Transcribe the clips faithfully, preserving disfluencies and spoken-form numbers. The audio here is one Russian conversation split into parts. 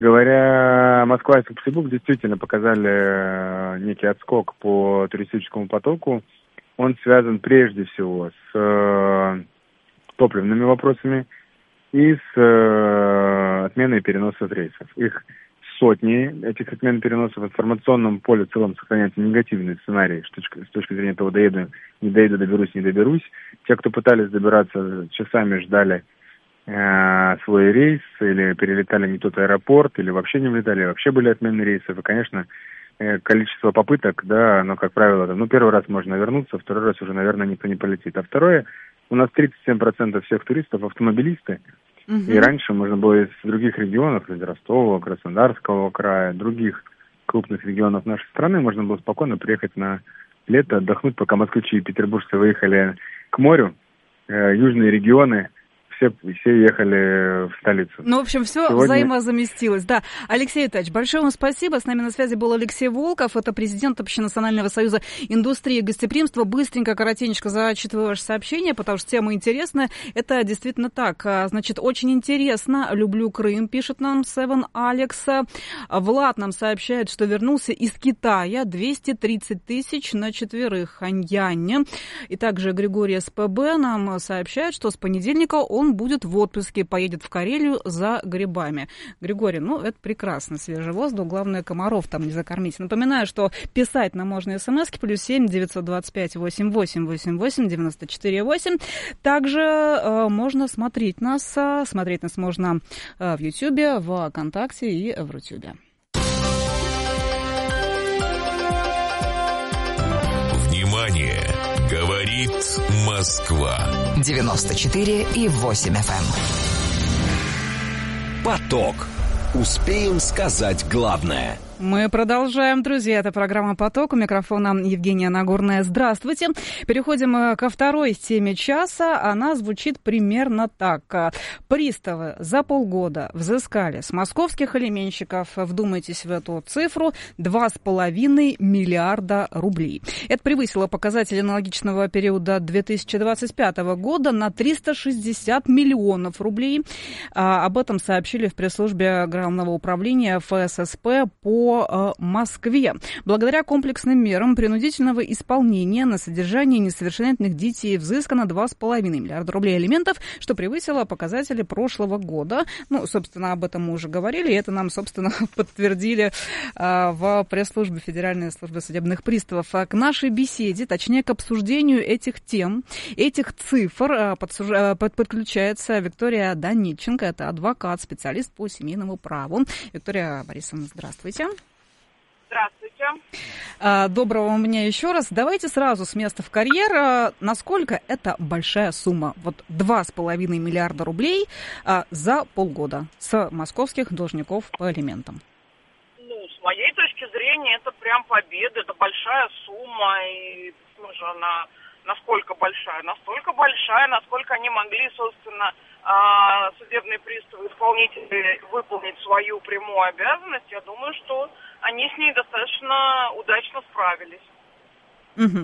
Говоря, Москва и Санкт-Петербург действительно показали некий отскок по туристическому потоку. Он связан прежде всего с э, топливными вопросами и с э, отменой переносов рейсов. Их сотни, этих отмен переносов. В информационном поле в целом сохраняется негативный сценарий с точки, с точки зрения того, доеду, не доеду, доберусь, не доберусь. Те, кто пытались добираться, часами ждали э, свой рейс, или перелетали не тот аэропорт, или вообще не влетали, вообще были отмены рейсов. И, конечно, э, количество попыток, да, оно, как правило, ну, первый раз можно вернуться, второй раз уже, наверное, никто не полетит. А второе, у нас тридцать семь процентов всех туристов автомобилисты. И раньше можно было из других регионов, из Ростова, Краснодарского края, других крупных регионов нашей страны, можно было спокойно приехать на лето, отдохнуть, пока москвичи и петербуржцы выехали к морю. Э, южные регионы все, все ехали в столицу. Ну, в общем, все Сегодня... взаимозаместилось. Да. Алексей Витальевич, большое вам спасибо. С нами на связи был Алексей Волков, это президент Общенационального союза индустрии гостеприимства. Быстренько, коротенько зачитываю ваше сообщение, потому что тема интересная. Это действительно так. Значит, очень интересно. Люблю Крым, пишет нам Севен Алекс. Влад нам сообщает, что вернулся из Китая. двести тридцать тысяч на четверых. Ханьянь. И также Григорий СПБ нам сообщает, что с понедельника он будет в отпуске, поедет в Карелию за грибами. Григорий, ну, это прекрасно, свежий воздух, главное, комаров там не закормить. Напоминаю, что писать нам можно смски, плюс семь девятьсот двадцать пять восемьдесят восемь восемьдесят восемь девяносто четыре восемь. Также э, можно смотреть нас, э, смотреть нас можно э, в Ютьюбе, в ВКонтакте и в Рутюбе. Внимание! Говорит Москва. девяносто четыре и восемь эф эм. Поток. Успеем сказать главное. Мы продолжаем, друзья. Это программа «Поток». У микрофона Евгения Нагорная. Здравствуйте. Переходим ко второй теме часа. Она звучит примерно так. Приставы за полгода взыскали с московских алименщиков, вдумайтесь в эту цифру, два с половиной миллиарда рублей. Это превысило показатели аналогичного периода две тысячи двадцать пятого года на триста шестьдесят миллионов рублей. Об этом сообщили в пресс-службе Главного управления эф эс эс пэ по Москве. Благодаря комплексным мерам принудительного исполнения на содержание несовершеннолетних детей взыскано два с половиной миллиарда рублей алиментов, что превысило показатели прошлого года. Ну, собственно, об этом мы уже говорили, и это нам, собственно, подтвердили а, в пресс-службе Федеральной службы судебных приставов. А к нашей беседе, точнее, к обсуждению этих тем, этих цифр а, подсуж... а, под... подключается Виктория Данильченко, это адвокат, специалист по семейному праву. Виктория Борисовна, здравствуйте. Здравствуйте. Доброго у меня еще раз. Давайте сразу с места в карьер. Насколько это большая сумма? Вот два с половиной миллиарда рублей за полгода с московских должников по алиментам. Ну, с моей точки зрения, это прям победа. Это большая сумма. И ну же она насколько большая? Настолько большая, насколько они могли, собственно, судебные приставы, исполнители выполнить свою прямую обязанность. Я думаю, что они с ней достаточно удачно справились. Угу.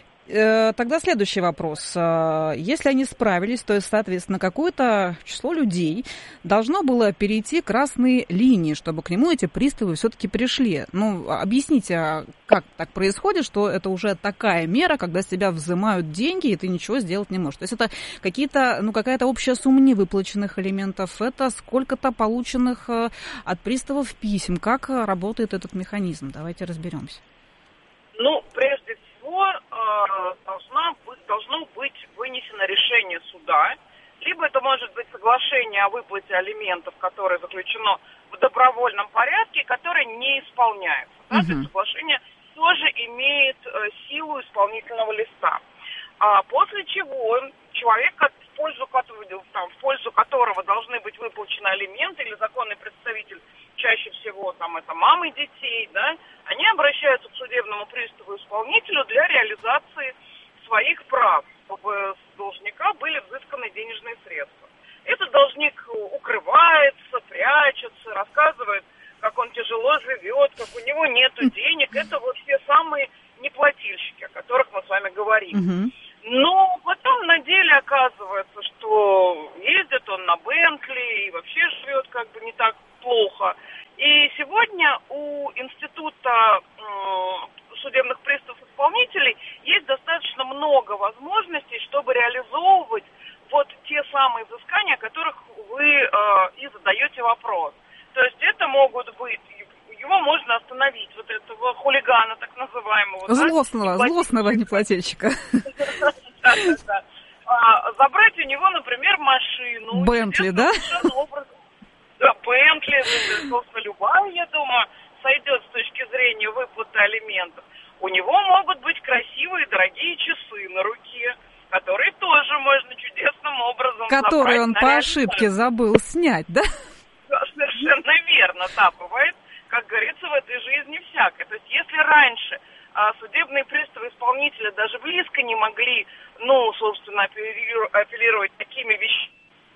Тогда следующий вопрос. Если они справились, то, соответственно, какое-то число людей должно было перейти красные линии, чтобы к нему эти приставы все-таки пришли. Ну, объясните, как так происходит, что это уже такая мера, когда с тебя взимают деньги, и ты ничего сделать не можешь. То есть это какие-то, ну, какая-то общая сумма невыплаченных алиментов, это сколько-то полученных от приставов писем. Как работает этот механизм? Давайте разберемся. Ну, прежде всего, Должна быть, должно быть вынесено решение суда, либо это может быть соглашение о выплате алиментов, которое заключено в добровольном порядке, которое не исполняется. Да? Uh-huh. То есть соглашение тоже имеет э, силу исполнительного листа. А после чего человек, в пользу, там, в пользу которого должны быть выплачены алименты, или законный представитель, чаще всего там это мамы детей, да, они обращаются к судебному приставу-исполнителю для реализации своих прав, чтобы с должника были взысканы денежные средства. Этот должник укрывается, прячется, рассказывает, как он тяжело живет, как у него нету денег. Это вот все самые неплательщики, о которых мы с вами говорим. Uh-huh. Но потом на деле оказывается, что ездит он на Бентли и вообще живет как бы не так плохо. И сегодня у Института судебных приставов-исполнителей есть достаточно много возможностей, чтобы реализовывать вот те самые взыскания, о которых вы э, и задаете вопрос. То есть это могут быть, его можно остановить, вот этого хулигана так называемого. Злостного, да? злостного неплательщика. Забрать у него, например, машину. Бентли, да? Да, Бентли, собственно, любая, я думаю, сойдет с точки зрения выплаты алиментов. У него могут быть красивые, дорогие часы на руке, которые тоже можно чудесным образом забрать. Которые он по ошибке забыл снять, да? Да, совершенно верно, да, бывает, как говорится, в этой жизни всякое. То есть если раньше а, судебные приставы исполнителя даже близко не могли, ну, собственно, апеллировать такими вещами,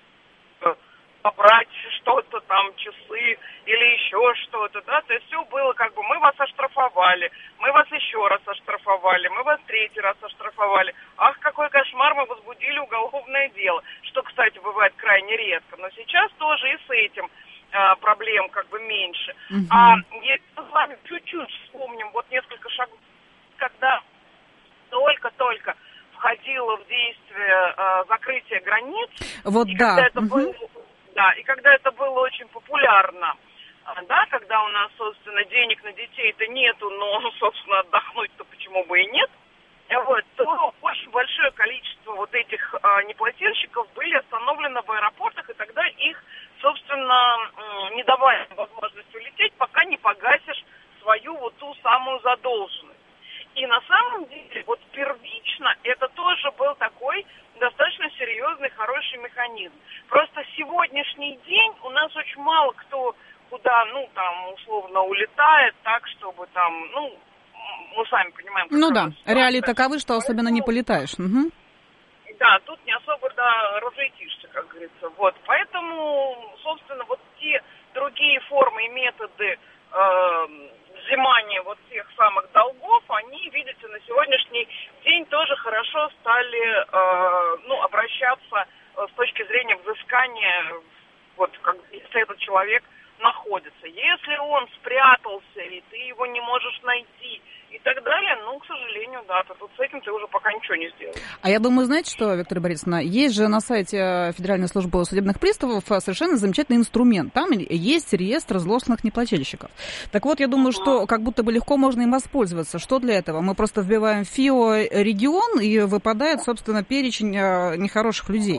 побрать что-то там, часы или еще что-то, да, то есть все было как бы, мы вас оштрафовали, мы вас еще раз оштрафовали, мы вас третий раз оштрафовали, ах, какой кошмар, мы возбудили уголовное дело, что, кстати, бывает крайне редко, но сейчас тоже и с этим а, проблем как бы меньше. Uh-huh. А если мы с вами чуть-чуть вспомним, вот несколько шагов, когда только-только входило в действие а, закрытие границ, вот и да. когда это uh-huh. было... Да, и когда это было очень популярно, да, когда у нас, собственно, денег на детей-то нету, но, собственно, отдохнуть-то почему бы и нет, вот, то очень большое количество вот этих а, неплательщиков были остановлены в аэропортах, и тогда их, собственно, не давали возможности улететь, пока не погасишь свою вот ту самую задолженность. И на самом деле, вот первично, это тоже был такой достаточно серьезный, хороший механизм. Просто сегодняшний день у нас очень мало кто куда, ну, там, условно, улетает так, чтобы там, ну, мы сами понимаем. Ну да, реалии таковы, что особенно не полетаешь. Угу. Да, тут не особо, да, разлетишься, как говорится. Вот, поэтому, собственно, вот те другие формы и методы э, взимания вот тех самых долгов, они, видите, на сегодняшний день тоже хорошо стали, э, ну, обращаться э, с точки зрения взыскания, вот, как, если этот человек находится. Если он спрятался, и ты его не можешь найти, и так далее, ну, к сожалению, да, то тут с этим ты уже пока ничего не сделаешь. А я думаю, знаете что, Виктория Борисовна, есть же на сайте Федеральной службы судебных приставов совершенно замечательный инструмент. Там есть реестр злостных неплательщиков. Так вот, я думаю, что как будто бы легко можно им воспользоваться. Что для этого? Мы просто вбиваем ФИО регион, и выпадает, собственно, перечень нехороших людей.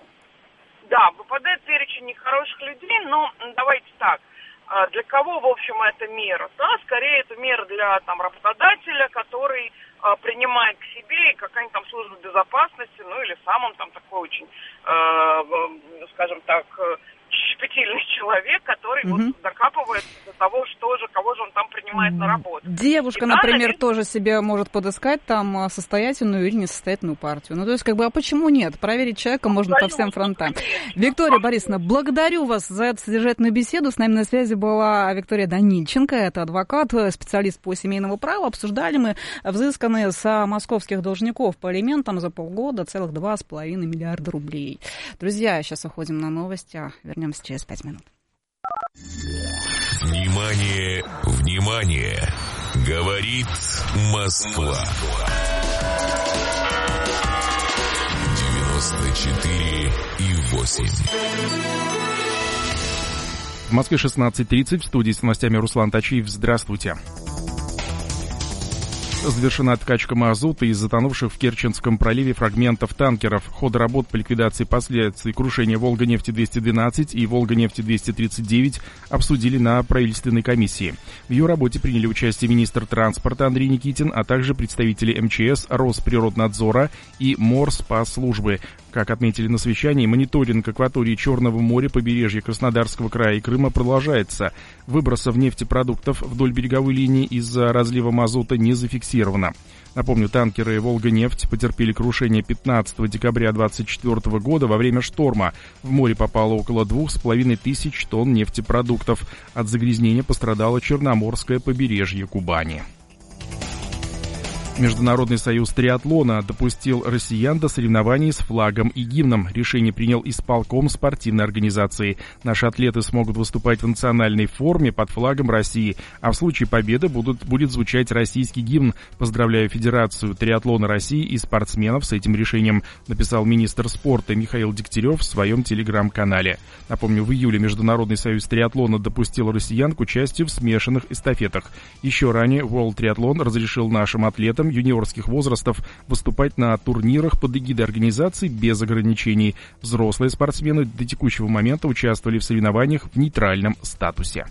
Да, выпадает перечень нехороших людей, но давайте так. Для кого, в общем, эта мера? Да, скорее, это мера для там, работодателя, который а, принимает к себе, и какая-нибудь там служба безопасности, ну или сам он там такой очень, а, скажем так, щепетильный человек, который угу. вот докапывается до того, что же, кого же он там принимает на работу. Девушка, и, например, да, тоже себе может подыскать там состоятельную или несостоятельную партию. Ну, то есть, как бы, а почему нет? Проверить человека можно по всем фронтам. Виктория Борисовна, благодарю вас за эту содержательную беседу. С нами на связи была Виктория Данильченко, это адвокат, специалист по семейному праву. Обсуждали мы взысканные с московских должников по алиментам за полгода целых два с половиной миллиарда рублей. Друзья, сейчас уходим на новости. Вернемся через пять минут. Внимание, внимание! Говорит Москва. девяносто четыре и восемь. В Москве шестнадцать тридцать. В студии с новостями Руслан Тачиев. Здравствуйте. Завершена откачка мазута из затонувших в Керченском проливе фрагментов танкеров. Ходы работ по ликвидации последствий крушения «Волга-нефти двести двенадцать» и «Волга-нефти двести тридцать девять» обсудили на правительственной комиссии. В ее работе приняли участие министр транспорта Андрей Никитин, а также представители эм че эс, Росприроднадзора и Морспасслужбы. Как отметили на совещании, мониторинг акватории Черного моря, побережья Краснодарского края и Крыма продолжается. Выбросов нефтепродуктов вдоль береговой линии из-за разлива мазута не зафиксировано. Напомню, танкеры «Волга-нефть» потерпели крушение пятнадцатого декабря двадцать четвёртого года во время шторма. В море попало около двух с половиной тысяч тонн нефтепродуктов. От загрязнения пострадало Черноморское побережье Кубани. Международный союз триатлона допустил россиян до соревнований с флагом и гимном. Решение принял исполком спортивной организации. Наши атлеты смогут выступать в национальной форме под флагом России, а в случае победы будут, будет звучать российский гимн. Поздравляю Федерацию триатлона России и спортсменов с этим решением, написал министр спорта Михаил Дегтярев в своем телеграм-канале. Напомню, в июле Международный союз триатлона допустил россиян к участию в смешанных эстафетах. Еще ранее World Triathlon разрешил нашим атлетам юниорских возрастов выступать на турнирах под эгидой организации без ограничений. Взрослые спортсмены до текущего момента участвовали в соревнованиях в нейтральном статусе.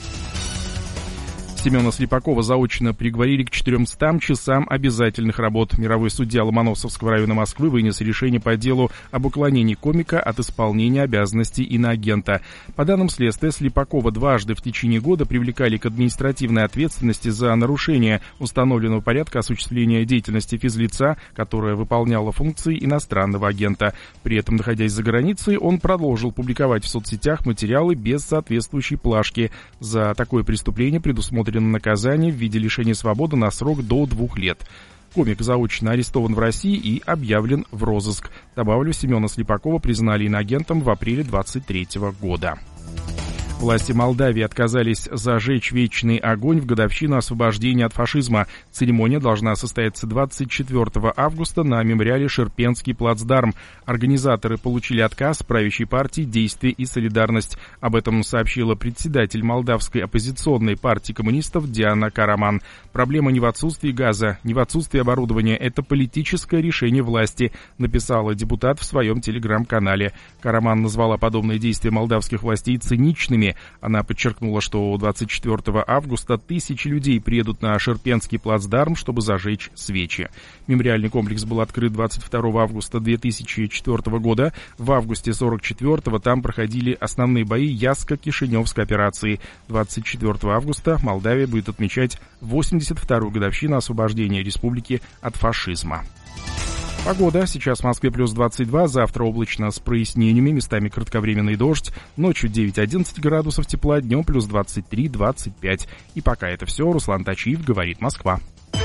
Семена Слепакова заочно приговорили к четырёмстам часам обязательных работ. Мировой судья Ломоносовского района Москвы вынес решение по делу об уклонении комика от исполнения обязанностей иноагента. По данным следствия, Слепакова дважды в течение года привлекали к административной ответственности за нарушение установленного порядка осуществления деятельности физлица, которое выполняло функции иностранного агента. При этом, находясь за границей, он продолжил публиковать в соцсетях материалы без соответствующей плашки. За такое преступление предусмотрено наказание в виде лишения свободы на срок до двух лет. Комик заочно арестован в России и объявлен в розыск. Добавлю, Семена Слепакова признали иноагентом в апреле двадцать третьего года. Власти Молдавии отказались зажечь вечный огонь в годовщину освобождения от фашизма. Церемония должна состояться двадцать четвёртого августа на мемориале Шерпенский плацдарм. Организаторы получили отказ правящей партии «Действие и солидарность». Об этом сообщила председатель молдавской оппозиционной партии коммунистов Диана Караман. Проблема не в отсутствии газа, не в отсутствии оборудования. Это политическое решение власти, написала депутат в своем телеграм-канале. Караман назвала подобные действия молдавских властей циничными. Она подчеркнула, что двадцать четвёртого августа тысячи людей приедут на Шерпенский плацдарм, чтобы зажечь свечи. Мемориальный комплекс был открыт двадцать второго августа две тысячи четвёртого года. В августе сорок четвёртого там проходили основные бои Яско-Кишиневской операции. двадцать четвёртого августа Молдавия будет отмечать восемьдесят вторую годовщину освобождения республики от фашизма. Погода. Сейчас в Москве плюс двадцать два, завтра облачно с прояснениями, местами кратковременный дождь, ночью девять-одиннадцать градусов тепла, днем плюс двадцать три - двадцать пять. И пока это все. Руслан Тачиев, говорит Москва.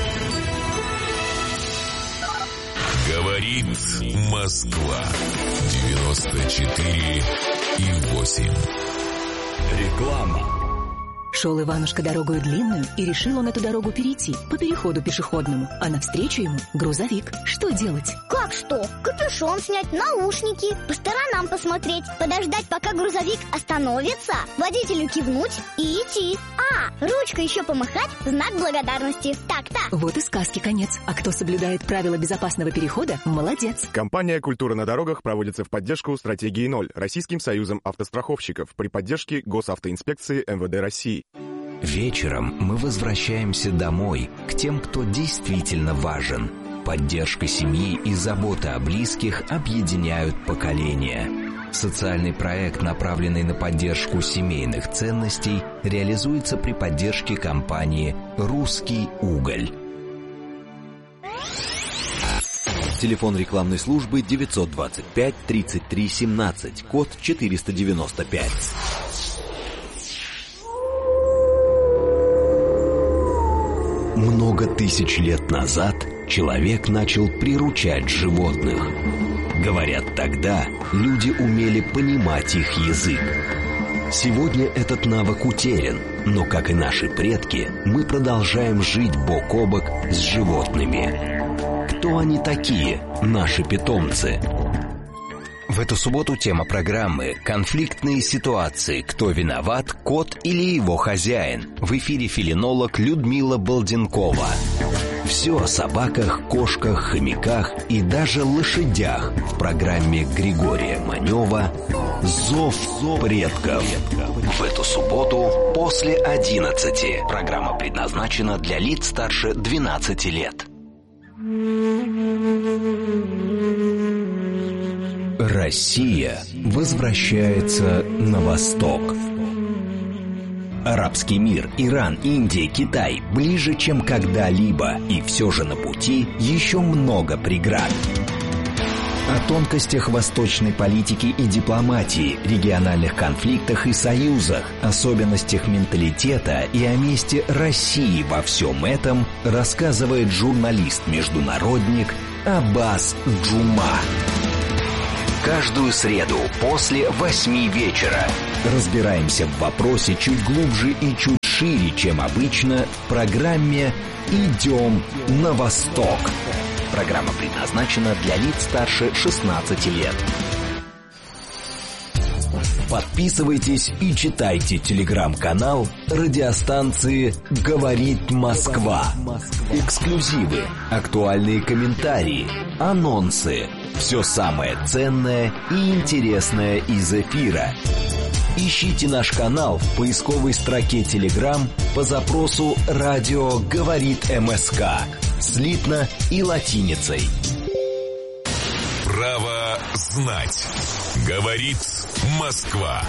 Говорит Москва. девяносто четыре и восемь. Реклама. Шел Иванушка дорогою длинную, и решил он эту дорогу перейти по переходу пешеходному, а навстречу ему грузовик. Что делать? Как что? Капюшон снять, наушники, по сторонам посмотреть, подождать, пока грузовик остановится, водителю кивнуть и идти. А, ручкой еще помахать, знак благодарности. Так-то. Вот и сказки конец. А кто соблюдает правила безопасного перехода, молодец. Компания «Культура на дорогах» проводится в поддержку стратегии ноль Российским союзом автостраховщиков при поддержке Госавтоинспекции эм вэ дэ России. Вечером мы возвращаемся домой, к тем, кто действительно важен. Поддержка семьи и забота о близких объединяют поколения. Социальный проект, направленный на поддержку семейных ценностей, реализуется при поддержке компании «Русский уголь». Телефон рекламной службы девятьсот двадцать пять тридцать три семнадцать, код четыреста девяносто пять. Много тысяч лет назад человек начал приручать животных. Говорят, тогда люди умели понимать их язык. Сегодня этот навык утерян, но, как и наши предки, мы продолжаем жить бок о бок с животными. Кто они такие, наши питомцы? В эту субботу тема программы «Конфликтные ситуации. Кто виноват, кот или его хозяин?» В эфире фелинолог Людмила Балденкова. Все о собаках, кошках, хомяках и даже лошадях в программе Григория Манева «Зов предков». В эту субботу после одиннадцати. Программа предназначена для лиц старше двенадцати лет. Россия возвращается на восток. Арабский мир, Иран, Индия, Китай ближе, чем когда-либо, и все же на пути еще много преград. О тонкостях восточной политики и дипломатии, региональных конфликтах и союзах, особенностях менталитета и о месте России во всем этом рассказывает журналист-международник Аббас Джума. Каждую среду после восьми вечера разбираемся в вопросе чуть глубже и чуть шире, чем обычно, в программе «Идем на восток». Программа предназначена для лиц старше шестнадцати лет. Подписывайтесь и читайте телеграм-канал радиостанции «Говорит Москва». Эксклюзивы, актуальные комментарии, анонсы. Все самое ценное и интересное из эфира. Ищите наш канал в поисковой строке Telegram по запросу «Радио говорит МСК» слитно и латиницей. Право знать. Говорит Москва.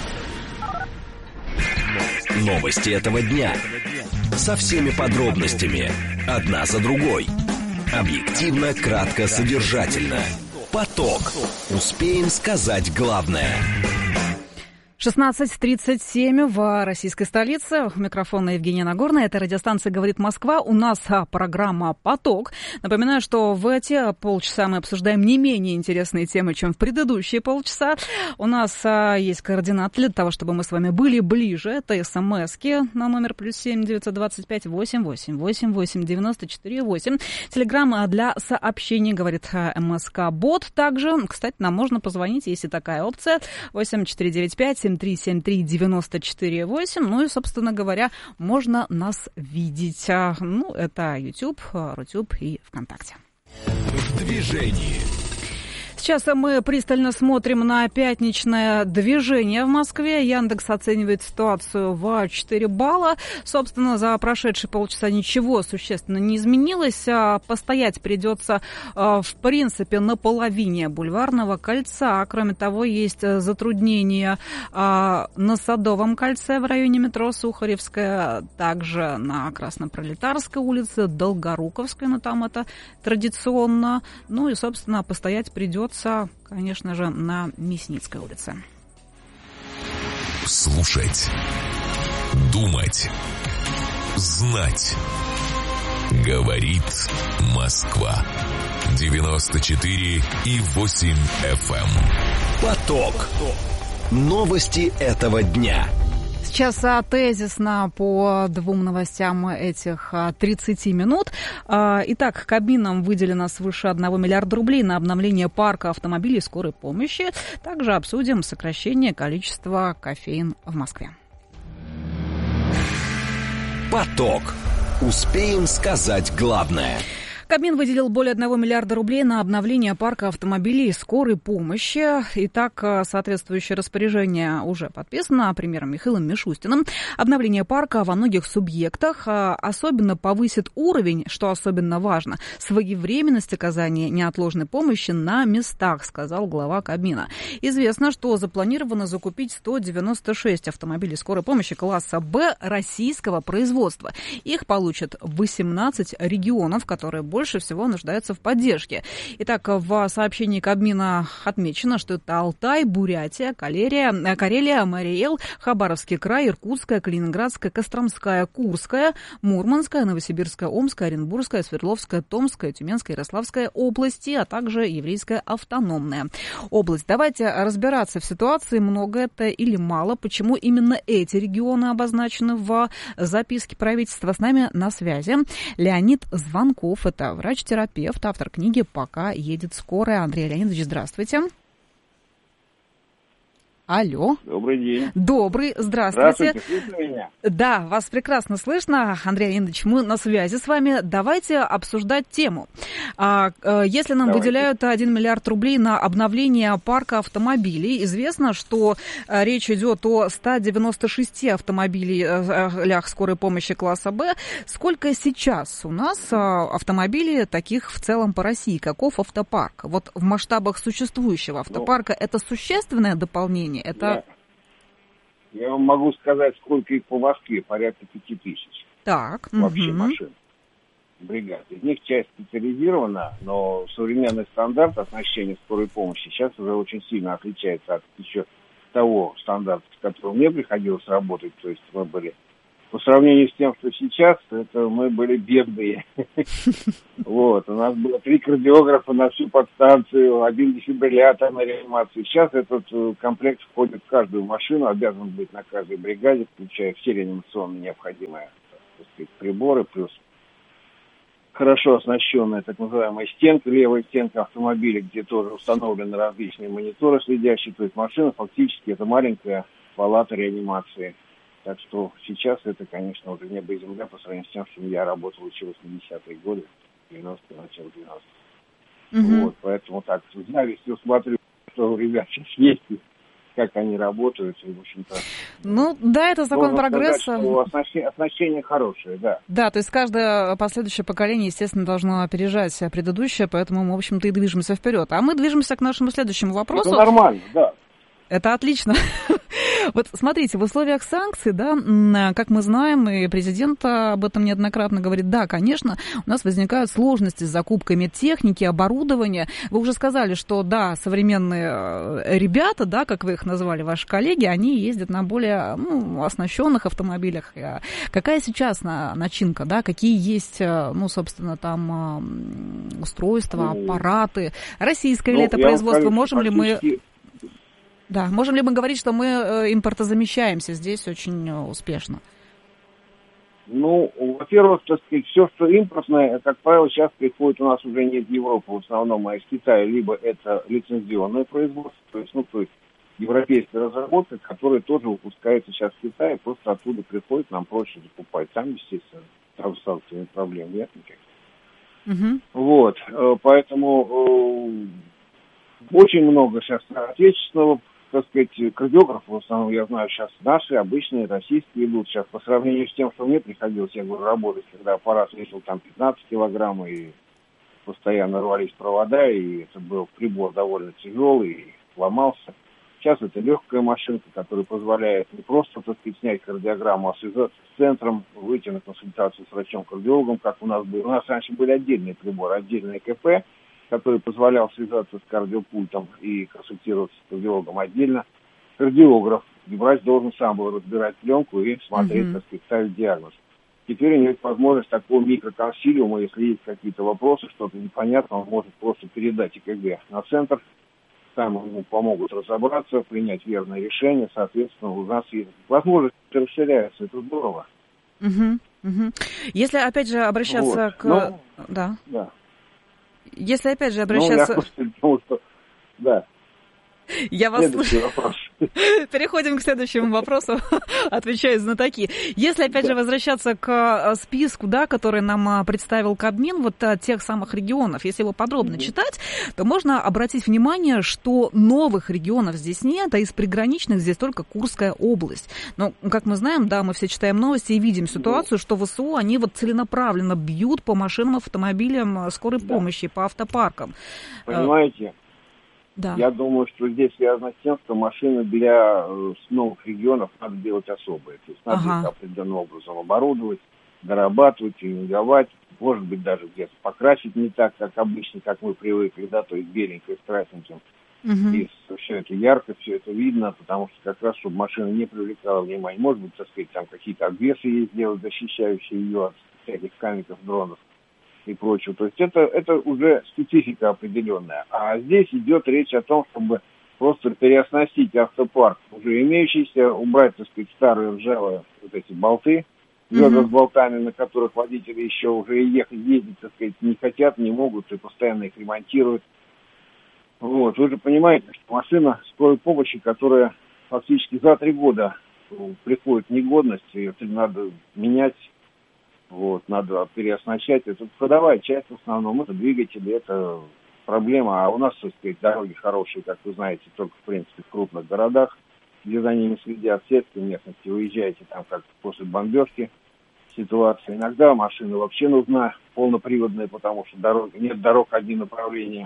Новости этого дня. Со всеми подробностями. Одна за другой. Объективно, кратко, содержательно. Поток. Успеем сказать главное. шестнадцать тридцать семь в российской столице. У микрофона Евгения Нагорная. Это радиостанция «Говорит Москва». У нас программа «Поток». Напоминаю, что в эти полчаса мы обсуждаем не менее интересные темы, чем в предыдущие полчаса. У нас есть координаты для того, чтобы мы с вами были ближе. Это смски на номер плюс семь девятьсот двадцать пять восемь восемь восемь восемь девяносто четыре восемь. Телеграмма для сообщений «Говорит МСК-бот». Также, кстати, нам можно позвонить, если такая опция. восемь четыре девять пять семь три семь три девяносто четыре восемь. Ну и, собственно говоря, можно нас видеть. Ну, это YouTube, Рутюб и ВКонтакте. В движении. Сейчас мы пристально смотрим на пятничное движение в Москве. Яндекс оценивает ситуацию в четыре балла. Собственно, за прошедшие полчаса ничего существенно не изменилось. Постоять придется, в принципе, на половине Бульварного кольца. Кроме того, есть затруднения на Садовом кольце в районе метро Сухаревская, также на Краснопролетарской улице, Долгоруковской, но там это традиционно. Ну и, собственно, постоять придется, конечно же, на Мясницкой улице. Слушать, думать, знать. Говорит Москва. девяносто четыре и восемь эф эм. Поток. Новости этого дня. Сейчас тезисно по двум новостям этих тридцати минут. Итак, Кабмином выделено свыше одного миллиарда рублей на обновление парка автомобилей скорой помощи. Также обсудим сокращение количества кофеин в Москве. Поток. Успеем сказать главное. Кабмин выделил более одного миллиарда рублей на обновление парка автомобилей скорой помощи. Итак, соответствующее распоряжение уже подписано премьером Михаилом Мишустиным. Обновление парка во многих субъектах особенно повысит уровень, что особенно важно, своевременность оказания неотложной помощи на местах, сказал глава Кабмина. Известно, что запланировано закупить сто девяносто шесть автомобилей скорой помощи класса Б российского производства. Их получат восемнадцать регионов, которые больше больше всего нуждаются в поддержке. Итак, в сообщении Кабмина отмечено, что это Алтай, Бурятия, Карелия, Карелия, Марий-Эл, Хабаровский край, Иркутская, Калининградская, Костромская, Курская, Мурманская, Новосибирская, Омская, Оренбургская, Свердловская, Томская, Тюменская, Ярославская области, а также Еврейская автономная область. Давайте разбираться в ситуации, много это или мало, почему именно эти регионы обозначены в записке правительства. С нами на связи Леонид Звонков, это врач-терапевт, автор книги «Пока едет скорая». Андрей Леонидович, здравствуйте. Алло. Добрый день. Добрый, здравствуйте. Здравствуйте, слышно меня? Да, вас прекрасно слышно, Андрей Леонидович, мы на связи с вами. Давайте обсуждать тему. Если нам Давайте. выделяют один миллиард рублей на обновление парка автомобилей, известно, что речь идет о ста девяноста шести автомобилях скорой помощи класса Б. Сколько сейчас у нас автомобилей таких в целом по России? Каков автопарк? Вот в масштабах существующего автопарка ну, это существенное дополнение? Это... Я, я вам могу сказать, сколько их по Москве, порядка пяти тысяч. Так. Вообще угу. машин. бригад. Из них часть специализирована, но современный стандарт оснащения скорой помощи сейчас уже очень сильно отличается от еще того стандарта, с которым мне приходилось работать. То есть мы были, по сравнению с тем, что сейчас, это мы были бедные. Вот, у нас было три кардиографа на всю подстанцию, один дефибриллятор на реанимацию. Сейчас этот комплект входит в каждую машину, обязан быть на каждой бригаде, включая все реанимационные необходимые, так сказать, приборы, плюс хорошо оснащенная так называемая стенка, левая стенка автомобиля, где тоже установлены различные мониторы следящие. То есть машина фактически это маленькая палата реанимации. Так что сейчас это, конечно, уже небо и земля по сравнению с тем, что я работал еще в восьмидесятые годы, девяностые, начало девяностых. Угу. Вот, поэтому так, с завистью смотрю, что у ребят сейчас есть, как они работают, и, в общем-то... Ну, да, это закон прогресса. Сказать, что оснащение, оснащение хорошее, да. Да, то есть каждое последующее поколение, естественно, должно опережать предыдущее, поэтому мы, в общем-то, и движемся вперед. А мы движемся к нашему следующему вопросу. Это нормально, да. Это отлично. Вот смотрите, в условиях санкций, да, как мы знаем, и президент об этом неоднократно говорит, да, конечно, у нас возникают сложности с закупкой медтехники, оборудования. Вы уже сказали, что, да, современные ребята, да, как вы их назвали, ваши коллеги, они ездят на более, ну, оснащенных автомобилях. Какая сейчас начинка, да, какие есть, ну, собственно, там устройства, аппараты? Российское ну, ли это производство? Скажу, Можем ли мы... Да, можем ли мы говорить, что мы импортозамещаемся здесь очень успешно? Ну, во-первых, так сказать, все, что импортное, как правило, сейчас приходит у нас уже не из Европы, в основном, а из Китая, либо это лицензионное производство, то есть, ну, то есть европейская разработка, которая тоже выпускается сейчас в Китае, просто оттуда приходит, нам проще закупать. Там, естественно, там с проблем нет никаких. Угу. Вот, поэтому очень много сейчас отечественного, так сказать, кардиографов, в основном, я знаю, сейчас наши, обычные, российские идут. Сейчас по сравнению с тем, что мне приходилось, я говорю, работать, когда аппарат весил там пятнадцать килограмм, и постоянно рвались провода, и это был прибор довольно тяжелый, и ломался. Сейчас это легкая машинка, которая позволяет не просто, так сказать, снять кардиограмму, а связаться с центром, выйти на консультацию с врачом-кардиологом, как у нас было. У нас раньше были отдельные приборы, отдельные КП, который позволял связаться с кардиопультом и консультироваться с кардиологом отдельно. Кардиограф, врач должен сам был разбирать пленку и смотреть, mm-hmm. так сказать, ставить диагноз. Теперь у него есть возможность такого микроконсилиума, если есть какие-то вопросы, что-то непонятно, он может просто передать ЭКГ на центр, там ему помогут разобраться, принять верное решение, соответственно, у нас есть возможность расширяется, это здорово. Mm-hmm. Mm-hmm. Если, опять же, обращаться вот. к... Ну, да. да. Если опять же обращаться... Ну, я потому что... Да. Я вас Следующий вопрос. Переходим к следующему вопросу. Отвечаю знатоки. Если, опять же, возвращаться к списку, да, который нам представил Кабмин, вот тех самых регионов, если его подробно mm-hmm. читать, то можно обратить внимание, что новых регионов здесь нет, а из приграничных здесь только Курская область. Но, как мы знаем, да, мы все читаем новости и видим ситуацию, mm-hmm. что ВСУ, они вот целенаправленно бьют по машинам, автомобилям скорой да. помощи, по автопаркам. Понимаете? Да. Я думаю, что здесь связано с тем, что машины для э, новых регионов надо делать особые. То есть надо ага. их определенным образом оборудовать, дорабатывать, тюнинговать, может быть, даже где-то покрасить не так, как обычно, как мы привыкли, да, то есть беленькое с красненьким. Угу. И все это ярко, все это видно, потому что как раз, чтобы машина не привлекала внимания. Может быть, так сказать, там какие-то обвесы есть сделать, защищающие ее от всяких камиков, дронов и прочего. То есть это, это уже специфика определенная. А здесь идет речь о том, чтобы просто переоснастить автопарк уже имеющийся, убрать, так сказать, старые ржавые вот эти болты, ведра mm-hmm. с болтами, на которых водители еще уже ехать, ездить, так сказать, не хотят, не могут и постоянно их ремонтируют. Вот. Вы же понимаете, что машина скорой помощи, которая фактически за три года приходит в негодность, ее надо менять. Вот, надо переоснащать. Это ходовая часть в основном, это двигатели, это проблема. А у нас, так сказать, дороги хорошие, как вы знаете, только, в принципе, в крупных городах, где за ними следят сетки местности. Уезжаете там как после бомбежки ситуация. Иногда машина вообще нужна полноприводная, потому что дорог, нет дорог одни направления.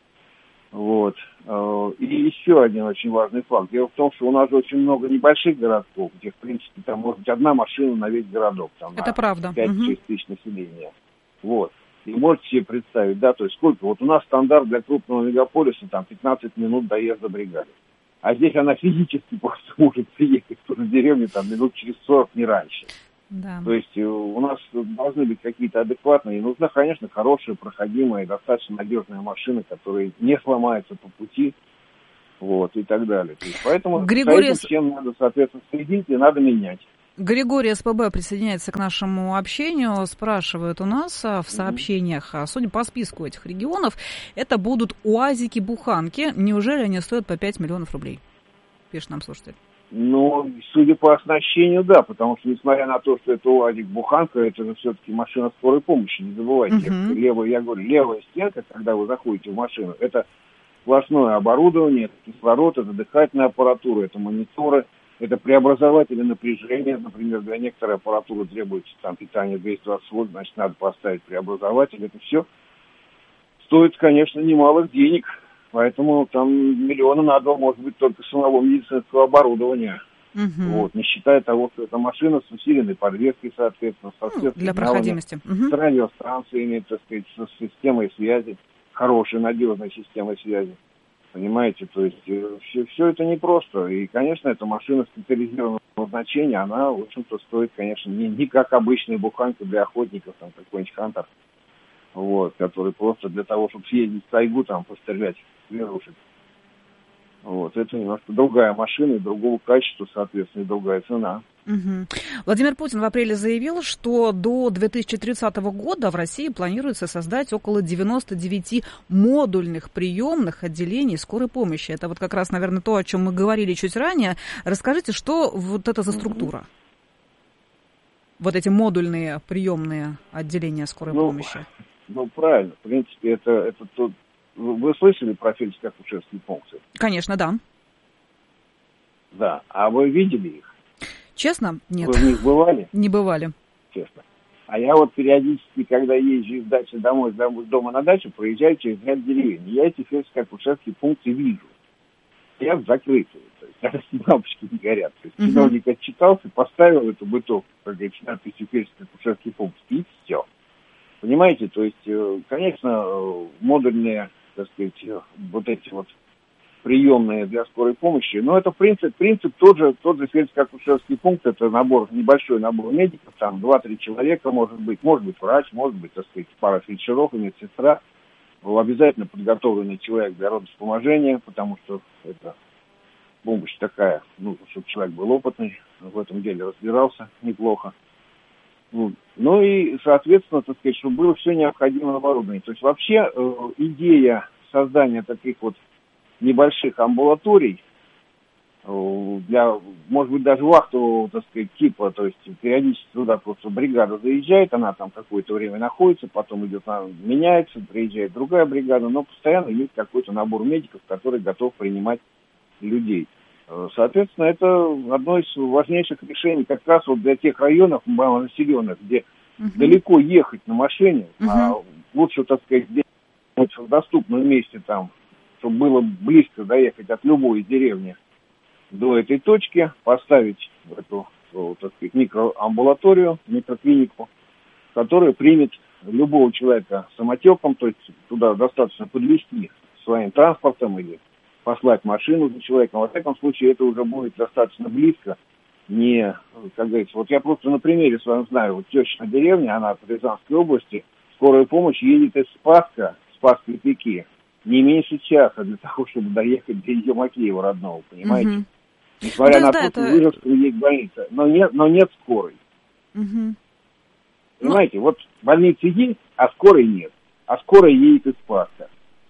Вот. И еще один очень важный факт. Дело в том, что у нас очень много небольших городков, где, в принципе, там может быть одна машина на весь городок. Там, это на правда. пять-шесть угу. тысяч населения. Вот. И можете себе представить, да, то есть сколько, вот у нас стандарт для крупного мегаполиса, там, пятнадцать минут доезда бригады. А здесь она физически просто может приехать в ту же деревню, там, минут через сорок, не раньше. Да. То есть у нас должны быть какие-то адекватные, и нужна, конечно, хорошая, проходимая, достаточно надежная машина, которая не сломается по пути, вот, и так далее. То есть, поэтому Григорий... за этим всем надо, соответственно, следить и надо менять. Григорий СПБ присоединяется к нашему общению, спрашивают у нас в сообщениях, mm-hmm. судя по списку этих регионов, это будут УАЗики-буханки, неужели они стоят по пять миллионов рублей? Пишет нам слушатель. Ну, судя по оснащению, да, потому что, несмотря на то, что это УАЗик-буханка, это же все-таки машина скорой помощи, не забывайте. Uh-huh. Левая, я говорю, левая стенка, когда вы заходите в машину, это сплошное оборудование, это кислород, это дыхательная аппаратура, это мониторы, это преобразователи напряжения, например, для некоторой аппаратуры требуется там питание двести двадцать вольт, значит, надо поставить преобразователь, это все стоит, конечно, немалых денег. Поэтому там миллиона на два, может быть, только самого медицинского оборудования. Uh-huh. Вот, не считая того, что это машина с усиленной подвеской, соответственно, со ну, для проходимости. Uh-huh. С радиостанциями, так сказать, с системой связи, хорошей, надежной системой связи. Понимаете, то есть все, все это непросто. И, конечно, эта машина специализированного назначения, она, в общем-то, стоит, конечно, не, не как обычная буханка для охотников, там, какой-нибудь хантер, вот, который просто для того, чтобы съездить в тайгу, там, пострелять зверушек. Вот, это немножко другая машина и другого качества, соответственно, и другая цена. Угу. Владимир Путин в апреле заявил, что до две тысячи тридцатого года в России планируется создать около девяносто девять модульных приемных отделений скорой помощи. Это вот как раз, наверное, то, о чем мы говорили чуть ранее. Расскажите, что вот это за структура? Угу. Вот эти модульные приемные отделения скорой ну, помощи. Ну, правильно. В принципе, это, это тот... Вы слышали про фельдшерско-акушерские пункты? Конечно, да. Да. А вы видели их? Честно? Нет. Вы в них бывали? Не бывали. Честно. А я вот периодически, когда езжу из дачи домой, из дома на дачу, проезжаю через ряд деревень. Я эти фельдшерско-акушерские пункты вижу. Я закрытые. То есть даже лампочки не горят. То есть чиновник uh-huh. отчитался, поставил эту бытовку, как говорится, надписью фельдшерско-акушерский пункт, и все. Понимаете, то есть, конечно, модульные, так сказать, вот эти вот приемные для скорой помощи, но это принцип, принцип тот же, тот же фельдшерско-акушерский пункт, это набор, небольшой набор медиков, там два-три человека, может быть, может быть врач, может быть, так сказать, пара фельдшеров и медсестра, обязательно подготовленный человек для родовспоможения, потому что это помощь такая, нужно, чтобы человек был опытный, в этом деле разбирался неплохо. Ну и, соответственно, так сказать, чтобы было все необходимое оборудование. То есть вообще э, идея создания таких вот небольших амбулаторий э, для, может быть, даже вахтового, так сказать, типа, то есть периодически туда просто бригада заезжает, она там какое-то время находится, потом идет, она меняется, приезжает другая бригада, но постоянно есть какой-то набор медиков, который готов принимать людей. Соответственно, это одно из важнейших решений как раз вот для тех районов малонаселенных, где uh-huh. далеко ехать на машине, uh-huh. а лучше, так сказать, в доступном месте там, чтобы было близко доехать от любой деревни до этой точки, поставить эту, так сказать, микроамбулаторию, микроклинику, которая примет любого человека самотеком, то есть туда достаточно подвезти своим транспортом или послать машину за человеком. Во всяком случае, это уже будет достаточно близко. Не, как говорится, вот я просто на примере с вами знаю, вот тещина деревня, она в Рязанской области, скорая помощь едет из Спасска, Спасской Пеки, не меньше часа для того, чтобы доехать до ее Макеева родного, понимаете? Угу. Несмотря ну, на да, то, что это... Выжевская есть больница, но нет, но нет скорой. Угу. Понимаете, ну... вот больница есть, а скорой нет. А скорая едет из Спасска.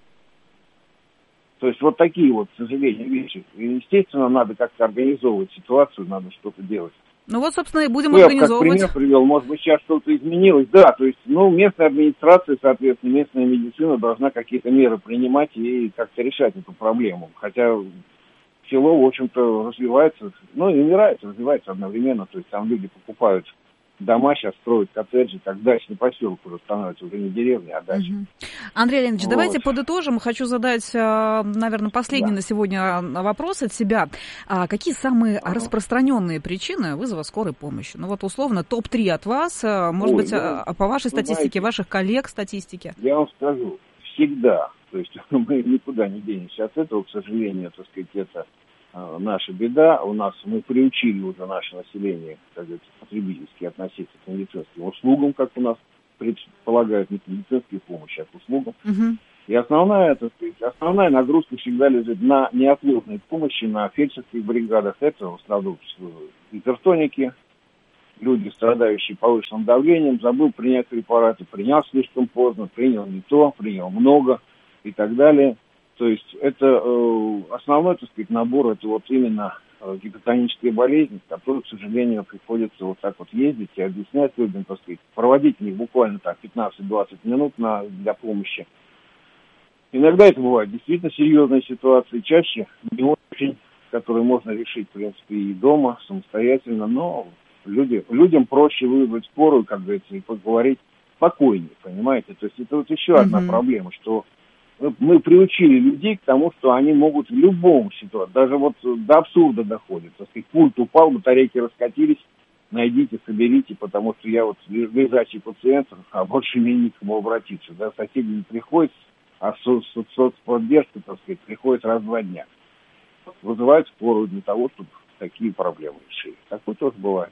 То есть вот такие вот, к сожалению, вещи. И, естественно, надо как-то организовывать ситуацию, надо что-то делать. Ну вот, собственно, и будем ну, организовывать. Я как пример привел, может быть, сейчас что-то изменилось. Да, то есть, ну, местная администрация, соответственно, местная медицина должна какие-то меры принимать и как-то решать эту проблему. Хотя село, в общем-то, развивается, ну, и умирает, развивается одновременно. То есть там люди покупают дома сейчас строят, коттеджи, как дачный поселок уже становится, уже не деревня, а дача. Угу. Андрей Леонидович, вот. Давайте подытожим. Хочу задать, наверное, последний да. на сегодня вопрос от себя. Какие самые ага. распространенные причины вызова скорой помощи? Ну вот условно топ три от вас, может Ой, быть, да. по вашей статистике, знаете, ваших коллег статистике. Я вам скажу, всегда, то есть мы никуда не денемся от этого, к сожалению, так сказать, это наша беда. У нас мы приучили уже наше население, как говорится, потребительски относиться к медицинским услугам, как у нас предполагают, не к медицинской помощи, а к услугам. Uh-huh. И основная, так сказать, основная нагрузка всегда лежит на неотложной помощи, на фельдшерских бригадах. Это в основном гипертоники, люди, страдающие повышенным давлением, забыл принять препараты, принял слишком поздно, принял не то, принял много и так далее. То есть это э, основной, так сказать, набор, это вот именно э, гипертонические болезни, которые, к сожалению, приходится вот так вот ездить и объяснять людям, так сказать, проводить в них буквально так пятнадцать-двадцать минут на, для помощи. Иногда это бывают действительно серьезные ситуации, чаще не очень, которые можно решить, в принципе, и дома, самостоятельно, но люди, людям проще вызвать скорую, как говорится, и поговорить спокойнее, понимаете? То есть это вот еще mm-hmm. одна проблема, что мы приучили людей к тому, что они могут в любом ситуации, даже вот до абсурда доходит. Так сказать, пульт упал, батарейки раскатились, найдите, соберите, потому что я вот лежачий пациент, а больше мне не к кому обратиться. Да, соседи не приходят, а со- соцподдержка, так сказать, приходит раз в два дня. Вызывают скорую для того, чтобы такие проблемы решили. Такое тоже бывает.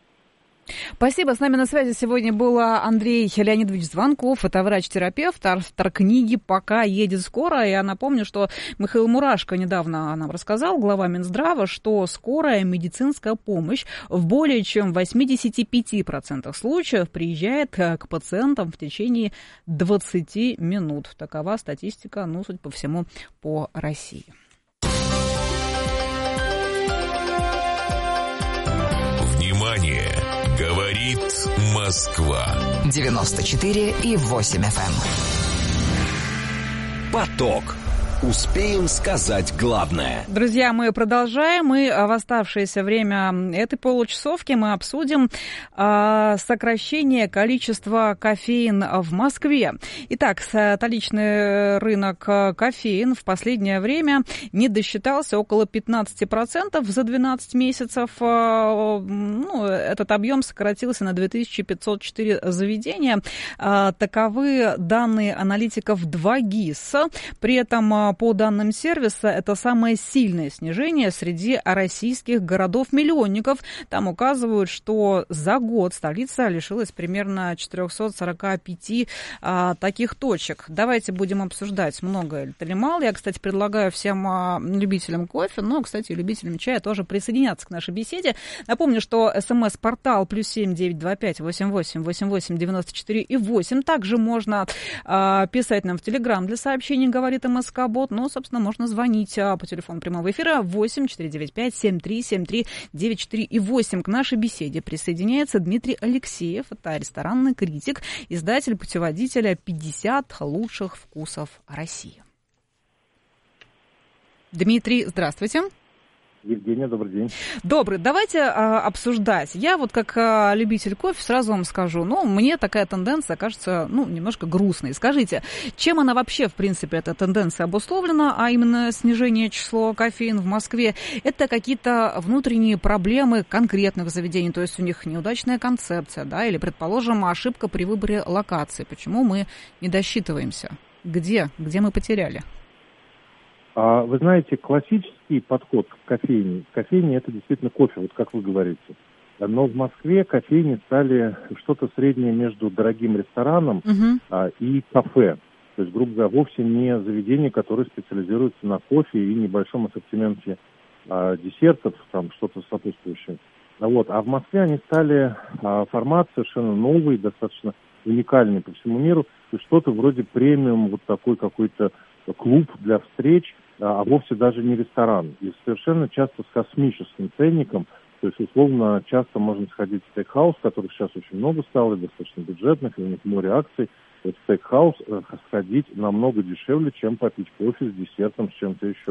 Спасибо. С нами на связи сегодня был Андрей Леонидович Звонков. Это врач-терапевт, автор книги «Пока едет скорая». Я напомню, что Михаил Мурашко недавно нам рассказал, глава Минздрава, что скорая медицинская помощь в более чем восемьдесят пять процентов случаев приезжает к пациентам в течение двадцати минут. Такова статистика, ну, судя по всему, по России. Внимание! Говорит Москва. девяносто четыре и восемь эф эм. Поток. Успеем сказать главное. Друзья, мы продолжаем. И в оставшееся время этой получасовки мы обсудим э, сокращение количества кофеин в Москве. Итак, столичный рынок кофеин в последнее время не досчитался около пятнадцать процентов за двенадцать месяцев. Э, ну, этот объем сократился на две тысячи пятьсот четыре заведения. Э, таковы данные аналитиков два ГИС. При этом по данным сервиса, это самое сильное снижение среди российских городов-миллионников. Там указывают, что за год столица лишилась примерно четыреста сорок пять а, таких точек. Давайте будем обсуждать, много это или мало. Я, кстати, предлагаю всем а, любителям кофе, но, кстати, любителям чая тоже присоединяться к нашей беседе. Напомню, что смс-портал плюс семь девять два пять восемь восемь восемь восемь девяносто четыре и восемь. Также можно а, писать нам в Телеграм для сообщений, говорит МСК-бот. Ну, собственно, можно звонить по телефону прямого эфира восемь четыре девять пять семь три семь три девять четыре и восемь. К нашей беседе присоединяется Дмитрий Алексеев. Это ресторанный критик, издатель путеводителя пятьдесят лучших вкусов России. Дмитрий, здравствуйте. Евгения, добрый день. Добрый. Давайте а, обсуждать. Я вот как а, любитель кофе сразу вам скажу, ну, мне такая тенденция кажется, ну, немножко грустной. Скажите, чем она вообще, в принципе, эта тенденция обусловлена, а именно снижение числа кофеин в Москве? Это какие-то внутренние проблемы конкретных заведений, то есть у них неудачная концепция, да, или, предположим, ошибка при выборе локации. Почему мы не досчитываемся? Где? Где мы потеряли? Вы знаете, классический подход к кофейне, кофейне это действительно кофе, вот как вы говорите. Но в Москве кофейни стали что-то среднее между дорогим рестораном uh-huh. а, и кафе. То есть, грубо говоря, вовсе не заведение, которое специализируется на кофе и небольшом ассортименте а, десертов, там что-то сопутствующее. А, вот. а в Москве они стали а, формат совершенно новый, достаточно уникальный по всему миру. То есть что-то вроде премиум, вот такой какой-то клуб для встреч, а вовсе даже не ресторан. И совершенно часто с космическим ценником, то есть, условно, часто можно сходить в стейкхаус, которых сейчас очень много стало, и достаточно бюджетных, и у них море акций. Вот в стейкхаус сходить намного дешевле, чем попить кофе с десертом, с чем-то еще.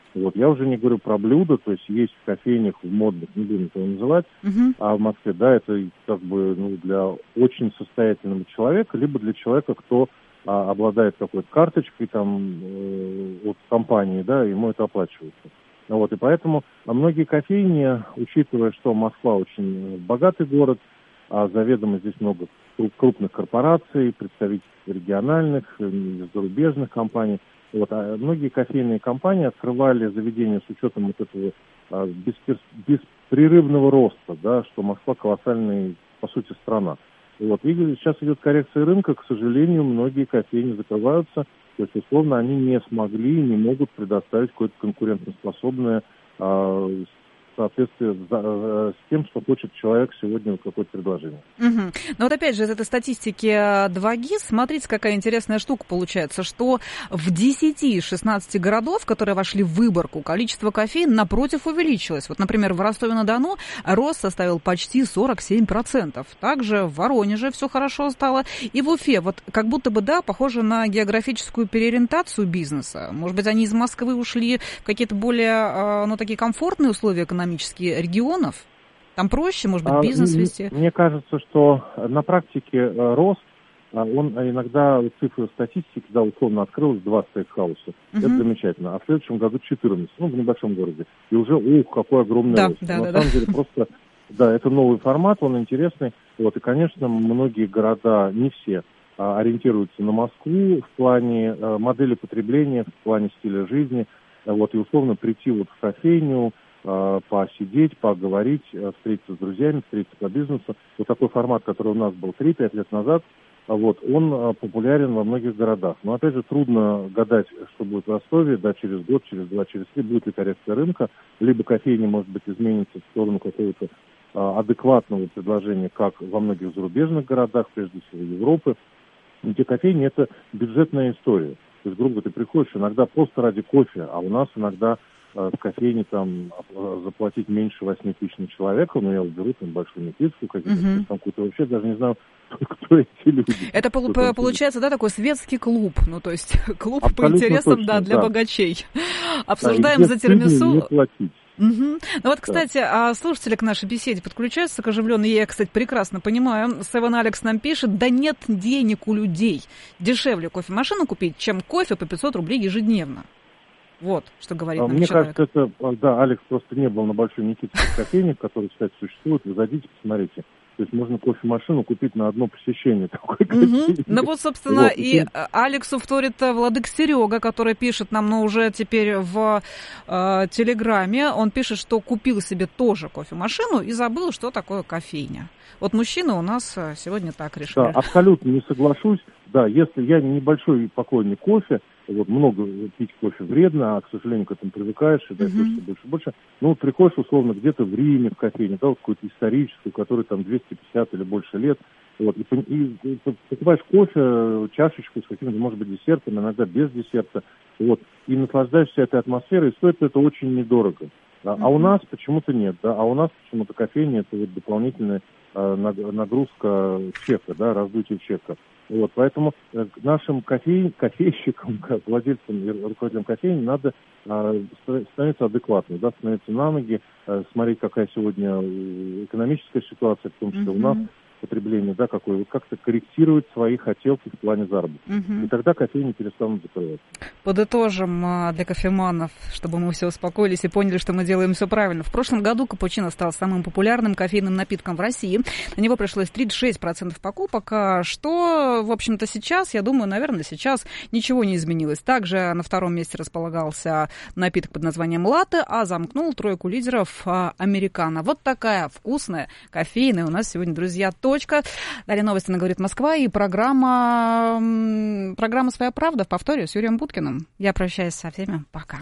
Вот, я уже не говорю про блюда, то есть есть в кофейнях, в модных, не будем этого называть, uh-huh. а в Москве, да, это как бы ну, для очень состоятельного человека, либо для человека, кто а, обладает какой-то карточкой там э, от компании, да, ему это оплачивается. Вот, и поэтому а многие кофейни, учитывая, что Москва очень богатый город, а заведомо здесь много крупных корпораций, представителей региональных, зарубежных компаний, вот, а многие кофейные компании открывали заведения с учетом вот этого а, беспер... беспрерывного роста, да, что Москва колоссальная, по сути, страна. Вот, и сейчас идет коррекция рынка, к сожалению, многие кофейни закрываются, то есть, условно, они не смогли, не могут предоставить какое-то конкурентоспособное а, соответствие с тем, что хочет человек сегодня, какое-то предложение. Угу. Но вот опять же, из этой статистики два ГИС, смотрите, какая интересная штука получается, что в десяти из шестнадцати городов, которые вошли в выборку, количество кофеин, напротив, увеличилось. Вот, например, в Ростове-на-Дону рост составил почти сорок семь процентов. Также в Воронеже все хорошо стало. И в Уфе, вот как будто бы, да, похоже на географическую переориентацию бизнеса. Может быть, они из Москвы ушли в какие-то более, ну, такие комфортные условия экономические регионов? Там проще, может быть, бизнес вести? Мне кажется, что на практике рост, он иногда, цифры статистики, да, условно открылось два стейкхауса. Uh-huh. Это замечательно. А в следующем году четырнадцать, ну, в небольшом городе. И уже, ух, какой огромный да, рост. Да, на да, самом да. деле, просто, да, это новый формат, он интересный. Вот, и, конечно, многие города, не все, ориентируются на Москву в плане модели потребления, в плане стиля жизни. Вот, и условно прийти вот в кофейню, посидеть, поговорить, встретиться с друзьями, встретиться по бизнесу. Вот такой формат, который у нас был три-пять лет назад, вот, он популярен во многих городах. Но, опять же, трудно гадать, что будет в Ростове, да, через год, через два, через три, будет ли коррекция рынка, либо кофейня, может быть, изменится в сторону какого-то а, адекватного предложения, как во многих зарубежных городах, прежде всего Европы. Эти кофейни – это бюджетная история. То есть, грубо говоря, ты приходишь иногда просто ради кофе, а у нас иногда в кофейне там заплатить меньше восьми тысяч на человека, но я уберу там большую Никитскую, какие-то uh-huh. там какую-то, вообще даже не знаю, кто эти люди. Это кто получается, да, такой светский клуб, ну то есть клуб абсолютно по интересам, точно, да, для да. богачей. Обсуждаем да, за тирамису. Угу. Ну вот, кстати, да. слушатели к нашей беседе подключаются к оживленной. Я, кстати, прекрасно понимаю. Севен Алекс нам пишет: да нет денег у людей. Дешевле кофемашину купить, чем кофе по пятьсот рублей ежедневно. Вот, что говорит нам Мне человек. кажется, это, да, Алекс просто не был на Большой Никитской кофейне, которая, кстати, существует. Вы зайдите, посмотрите. То есть можно кофемашину купить на одно посещение такой кофейни. Ну вот, собственно, вот. И Алексу вторит владык Серега, который пишет нам, но уже теперь в э, Телеграме. Он пишет, что купил себе тоже кофемашину и забыл, что такое кофейня. Вот мужчины у нас сегодня так решили. Да, абсолютно не соглашусь. Да, если я небольшой поклонник кофе, вот много пить кофе вредно, а, к сожалению, к этому привыкаешь, и да, uh-huh. хочется больше и больше. Ну, вот приходишь, условно, где-то в Риме, в кофейне, да, вот какую-то историческую, которой там двести пятьдесят или больше лет, вот, и, и, и покупаешь кофе, чашечку с каким-то, может быть, десертом, иногда без десерта, вот, и наслаждаешься этой атмосферой, и стоит это очень недорого. Да, uh-huh. А у нас почему-то нет, да, а у нас почему-то кофейня — это вот дополнительная э, нагрузка чека, да, раздутие чека. Вот, поэтому э, нашим кофей, кофейщикам, как владельцам и руководителям кофейни надо э, становиться адекватным, да, становиться на ноги, э, смотреть, какая сегодня экономическая ситуация, в том числе mm-hmm. у нас потребление, да, какое, вот как-то корректировать свои хотелки в плане заработка. Uh-huh. И тогда кофейни перестанут закрываться. Подытожим для кофеманов, чтобы мы все успокоились и поняли, что мы делаем все правильно. В прошлом году капучино стал самым популярным кофейным напитком в России. На него пришлось тридцать шесть процентов покупок, что, в общем-то, сейчас, я думаю, наверное, сейчас ничего не изменилось. Также на втором месте располагался напиток под названием латте, а замкнул тройку лидеров американо. Вот такая вкусная кофейная у нас сегодня, друзья, точка. Далее новости на «Говорит Москва» и программа, программа «Своя правда» в повторе с Юрием Буткиным. Я прощаюсь со всеми. Пока.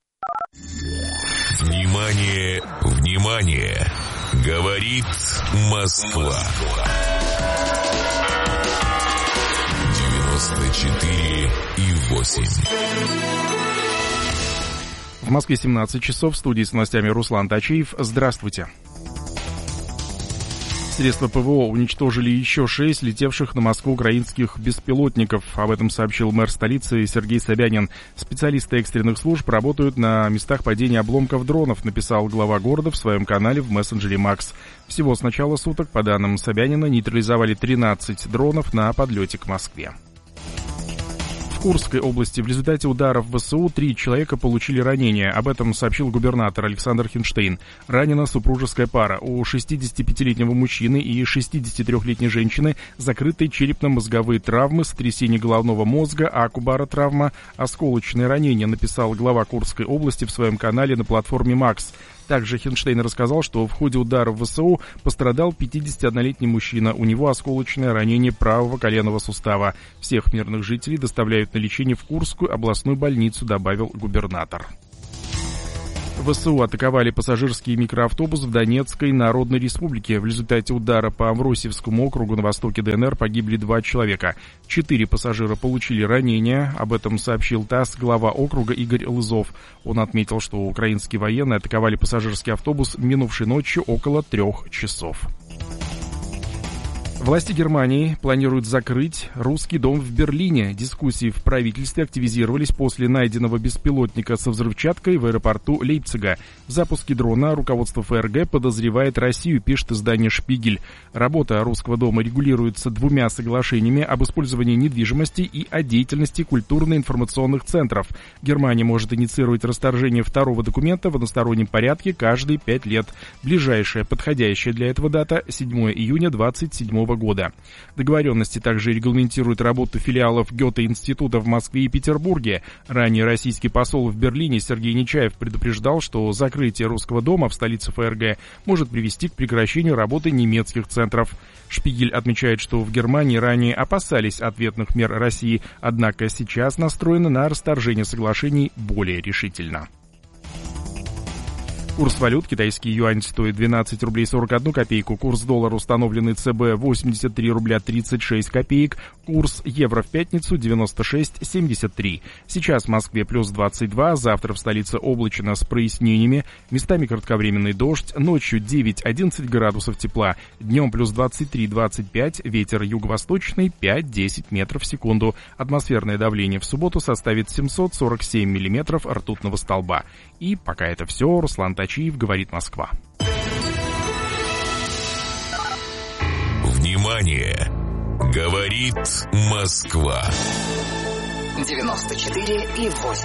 Внимание, внимание! Говорит Москва. девяносто четыре и восемь. В Москве семнадцать часов. В студии с новостями Руслан Тачиев. Здравствуйте. Средства ПВО уничтожили еще шесть летевших на Москву украинских беспилотников. Об этом сообщил мэр столицы Сергей Собянин. Специалисты экстренных служб работают на местах падения обломков дронов, написал глава города в своем канале в мессенджере Макс. Всего с начала суток, по данным Собянина, нейтрализовали тринадцать дронов на подлете к Москве. В Курской области в результате ударов ВСУ три человека получили ранения. Об этом сообщил губернатор Александр Хинштейн. Ранена супружеская пара. У шестидесятипятилетнего мужчины и шестидесятитрёхлетней женщины закрыты черепно-мозговые травмы, сотрясение головного мозга, акубаротравма, осколочные ранения, написал глава Курской области в своем канале на платформе Макс. Также Хинштейн рассказал, что в ходе ударов ВСУ пострадал пятидесятиоднолетний мужчина. У него осколочное ранение правого коленного сустава. Всех мирных жителей доставляют на лечение в Курскую областную больницу, добавил губернатор. ВСУ атаковали пассажирский микроавтобус в Донецкой Народной Республике. В результате удара по Амвросиевскому округу на востоке ДНР погибли два человека. Четыре пассажира получили ранения. Об этом сообщил ТАСС глава округа Игорь Лызов. Он отметил, что украинские военные атаковали пассажирский автобус минувшей ночью около трех часов. Власти Германии планируют закрыть русский дом в Берлине. Дискуссии в правительстве активизировались после найденного беспилотника со взрывчаткой в аэропорту Лейпцига. В запуске дрона руководство ФРГ подозревает Россию, пишет издание «Шпигель». Работа русского дома регулируется двумя соглашениями об использовании недвижимости и о деятельности культурно-информационных центров. Германия может инициировать расторжение второго документа в одностороннем порядке каждые пять лет. Ближайшая подходящая для этого дата – седьмого июня двадцать седьмого года. Договоренности также регламентируют работу филиалов Гёте-института в Москве и Петербурге. Ранее российский посол в Берлине Сергей Нечаев предупреждал, что закрытие русского дома в столице ФРГ может привести к прекращению работы немецких центров. Шпигель отмечает, что в Германии ранее опасались ответных мер России, однако сейчас настроены на расторжение соглашений более решительно. Курс валют: китайский юань стоит двенадцать рублей сорок одну копейку, курс доллара, установленный ЦБ, восемьдесят три рубля тридцать шесть копеек, курс евро в пятницу девяносто шесть семьдесят три. Сейчас в Москве плюс двадцать два, завтра в столице облачно с прояснениями, местами кратковременный дождь, ночью девять-одиннадцать градусов тепла, днем плюс двадцать три двадцать пять, ветер юго-восточный пять-десять метров в секунду, атмосферное давление в субботу составит семьсот сорок семь миллиметров ртутного столба. И пока это все, Руслан Тачиев, говорит Москва. Внимание! Говорит Москва. девяносто четыре и восемь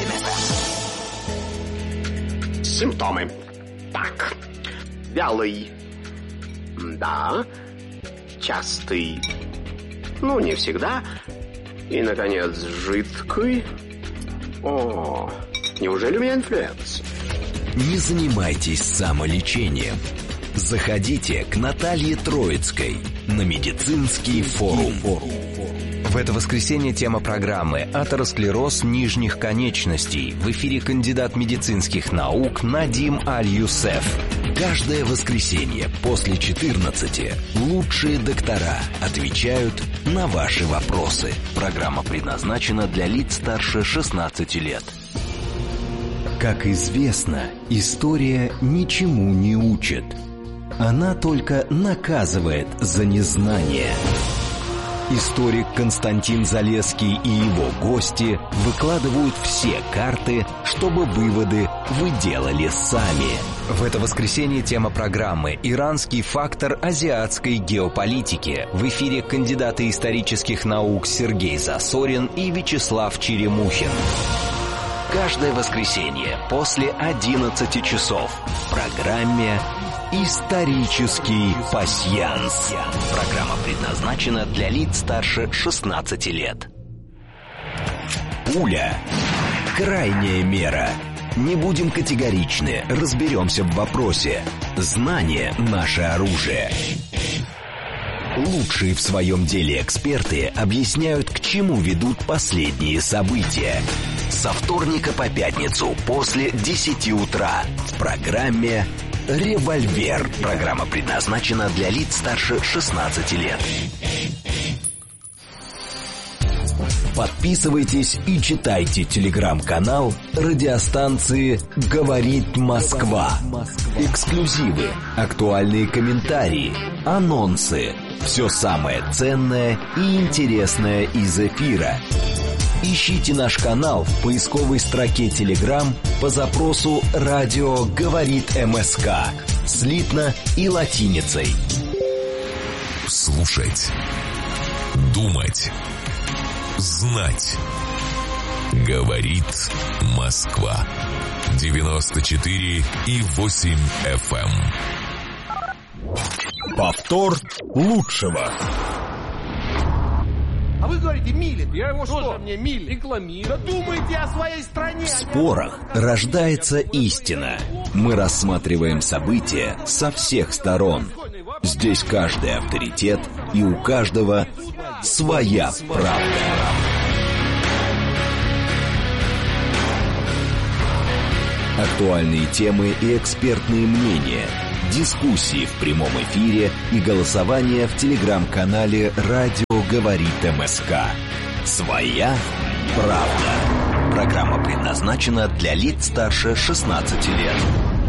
эф эм. Симптомы. Так. Вялый. Да. Частый. Ну, не всегда. И, наконец, жидкий. О, неужели у меня инфлюенс? Не занимайтесь самолечением. Заходите к Наталье Троицкой на медицинский форум. В это воскресенье тема программы «Атеросклероз нижних конечностей». В эфире кандидат медицинских наук Надим Аль-Юсеф. Каждое воскресенье после четырнадцати лучшие доктора отвечают на ваши вопросы. Программа предназначена для лиц старше шестнадцати лет. Как известно, история ничему не учит. Она только наказывает за незнание. Историк Константин Залесский и его гости выкладывают все карты, чтобы выводы вы делали сами. В это воскресенье тема программы «Иранский фактор азиатской геополитики». В эфире кандидаты исторических наук Сергей Засорин и Вячеслав Черемухин. Каждое воскресенье после одиннадцати часов в программе «Исторический пасьянс». Программа предназначена для лиц старше шестнадцати лет. Пуля. Крайняя мера. Не будем категоричны, разберемся в вопросе. Знание – наше оружие. Лучшие в своем деле эксперты объясняют, к чему ведут последние события. Со вторника по пятницу после десяти утра в программе «Револьвер». Программа предназначена для лиц старше шестнадцати лет. Подписывайтесь и читайте телеграм-канал радиостанции «Говорит Москва». Эксклюзивы, актуальные комментарии, анонсы. Все самое ценное и интересное из эфира. Ищите наш канал в поисковой строке Telegram по запросу «Радио говорит МСК» слитно и латиницей. Слушать, думать, знать. Говорит Москва. девяносто четыре и восемь эф эм. Повтор лучшего. А вы говорите, милит. Я его что? Что мне милит? Рекламирует. Да думайте о своей стране. В спорах рождается истина. Мы рассматриваем события со всех сторон. Здесь каждый авторитет, и у каждого своя правда. Актуальные темы и экспертные мнения. Дискуссии в прямом эфире и голосование в телеграм-канале «Радио говорит МСК». Своя правда. Программа предназначена для лиц старше шестнадцати лет.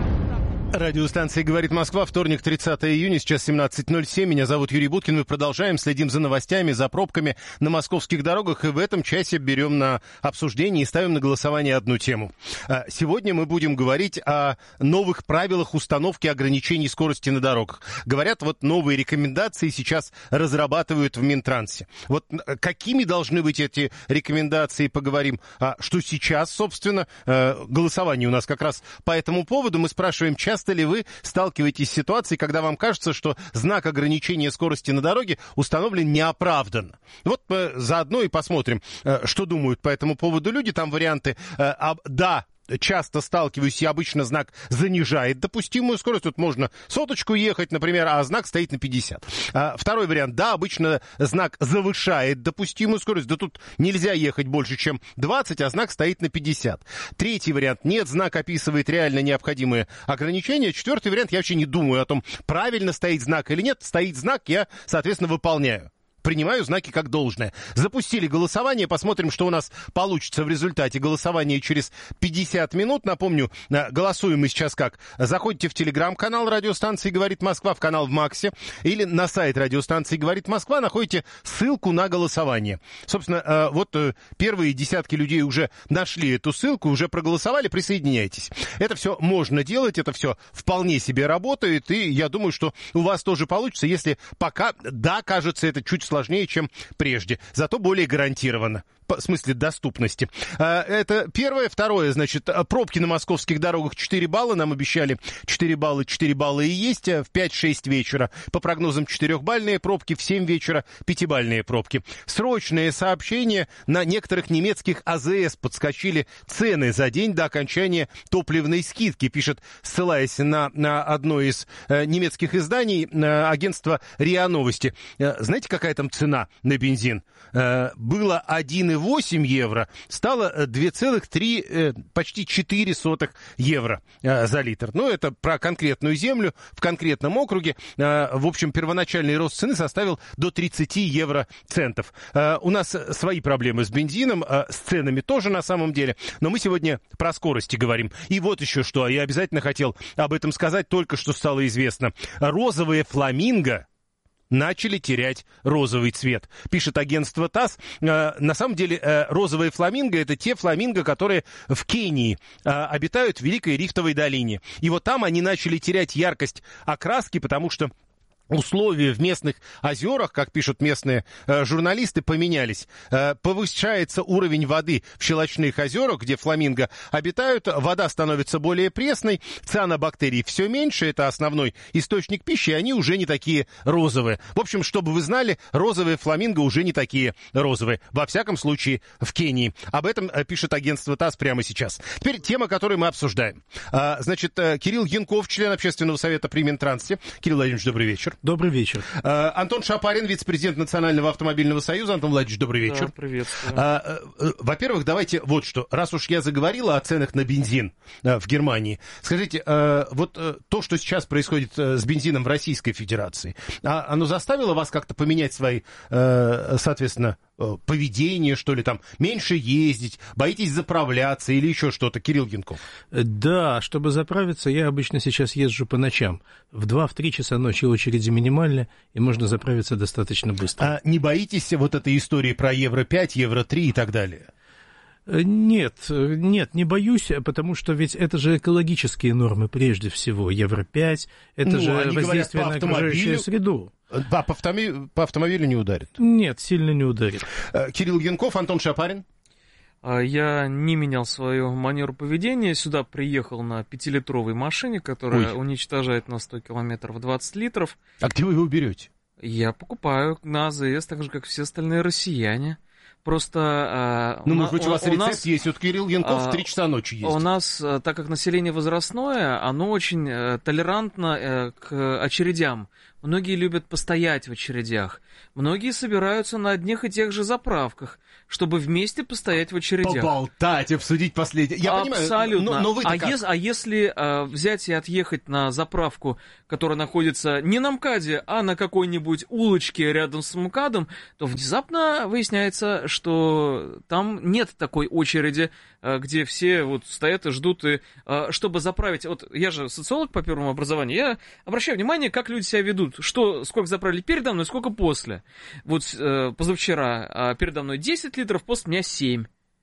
Радиостанция «Говорит Москва», вторник, тридцатое июня, сейчас семнадцать ноль семь. Меня зовут Юрий Буткин. Мы продолжаем, следим за новостями, за пробками на московских дорогах. И в этом часе берем на обсуждение и ставим на голосование одну тему. Сегодня мы будем говорить о новых правилах установки ограничений скорости на дорогах. Говорят, вот новые рекомендации сейчас разрабатывают в Минтрансе. Вот какими должны быть эти рекомендации, поговорим. А что сейчас, собственно, голосование у нас как раз по этому поводу. Мы спрашиваем, часто Часто ли вы сталкиваетесь с ситуацией, когда вам кажется, что знак ограничения скорости на дороге установлен неоправданно? Вот э, заодно и посмотрим, э, что думают по этому поводу люди. Там варианты э, а, «да». Часто сталкиваюсь, и обычно знак занижает допустимую скорость. Тут можно соточку ехать, например, а знак стоит на пятьдесят. А, второй вариант. Да, обычно знак завышает допустимую скорость. Да тут нельзя ехать больше, чем двадцать, а знак стоит на пятьдесят. Третий вариант. Нет, знак описывает реально необходимые ограничения. Четвертый вариант. Я вообще не думаю о том, правильно стоит знак или нет. Стоит знак, я, соответственно, выполняю. Принимаю знаки как должное. Запустили голосование, посмотрим, что у нас получится в результате голосования через пятьдесят минут. Напомню, голосуем мы сейчас как? Заходите в телеграм-канал радиостанции «Говорит Москва», в канал в Максе, или на сайт радиостанции «Говорит Москва», находите ссылку на голосование. Собственно, вот первые десятки людей уже нашли эту ссылку, уже проголосовали, присоединяйтесь. Это все можно делать, это все вполне себе работает, и я думаю, что у вас тоже получится, если пока, да, кажется, это чуть сложнее, чем прежде, зато более гарантированно. В смысле доступности. Это первое. Второе, значит, пробки на московских дорогах четыре балла. Нам обещали четыре балла, четыре балла и есть. В пять-шесть вечера по прогнозам четырехбальные пробки, в семь вечера пятибальные пробки. Срочное сообщение. На некоторых немецких АЗС подскочили цены за день до окончания топливной скидки, пишет, ссылаясь на, на одно из э, немецких изданий, э, агентство РИА Новости. Э, знаете, какая там цена на бензин? Э, было один и восемь евро, стало два целых три, почти четыре сотых евро за литр. Ну, это про конкретную землю в конкретном округе. В общем, первоначальный рост цены составил до тридцать евроцентов. У нас свои проблемы с бензином, с ценами тоже на самом деле, но мы сегодня про скорости говорим. И вот еще что, я обязательно хотел об этом сказать, только что стало известно. Розовые фламинго начали терять розовый цвет. Пишет агентство ТАСС. Э, на самом деле э, розовые фламинго — это те фламинго, которые в Кении э, обитают в Великой Рифтовой долине. И вот там они начали терять яркость окраски, потому что условия в местных озерах, как пишут местные э, журналисты, поменялись. Э, повышается уровень воды в щелочных озерах, где фламинго обитают, вода становится более пресной, цианобактерий все меньше, это основной источник пищи, и они уже не такие розовые. В общем, чтобы вы знали, розовые фламинго уже не такие розовые. Во всяком случае, в Кении. Об этом э, пишет агентство ТАСС прямо сейчас. Теперь тема, которую мы обсуждаем. Э, значит, э, Кирилл Янков, член Общественного совета при Минтрансе. Кирилл Владимирович, добрый вечер. Добрый вечер. А, Антон Шапарин, вице-президент Национального автомобильного союза. Антон Владимирович, добрый вечер. Да, приветствую. А, во-первых, давайте вот что. Раз уж я заговорила о ценах на бензин а, в Германии, скажите, а, вот а, то, что сейчас происходит а, с бензином в Российской Федерации, а, оно заставило вас как-то поменять свои, а, соответственно, поведение, что ли, там, меньше ездить, боитесь заправляться или еще что-то, Кирилл Генков? Да, чтобы заправиться, я обычно сейчас езжу по ночам. В два-три часа ночи очереди минимальные, и можно заправиться достаточно быстро. А не боитесь вот этой истории про евро пять, евро три и так далее? Нет, нет, не боюсь, потому что ведь это же экологические нормы прежде всего. евро пять, это ну, же воздействие говорят, на окружающую среду. Да, по, автомобилю, по автомобилю не ударит? Нет, сильно не ударит. Кирилл Генков, Антон Шапарин. Я не менял свою манеру поведения. Сюда приехал на пятилитровой машине, которая Ой. уничтожает на сто километров двадцать литров. А где вы его берете? Я покупаю на АЗС, так же, как все остальные россияне. Просто... Ну, может быть, у вас у рецепт нас, есть. Вот Кирилл Янков в три часа ночи ездит. У нас, так как население возрастное, оно очень толерантно к очередям. Многие любят постоять в очередях. Многие собираются на одних и тех же заправках, чтобы вместе постоять в очередях. Поболтать, обсудить последнее. Я Абсолютно. понимаю, но, но а, ес, а если а, взять и отъехать на заправку, которая находится не на МКАДе, а на какой-нибудь улочке рядом с МКАДом, то внезапно выясняется, что там нет такой очереди, где все вот стоят и ждут, и, чтобы заправить. Вот я же социолог по первому образованию, я обращаю внимание, как люди себя ведут. Что, сколько заправили передо мной, сколько после. Вот э, позавчера э, передо мной десять литров, после меня семь.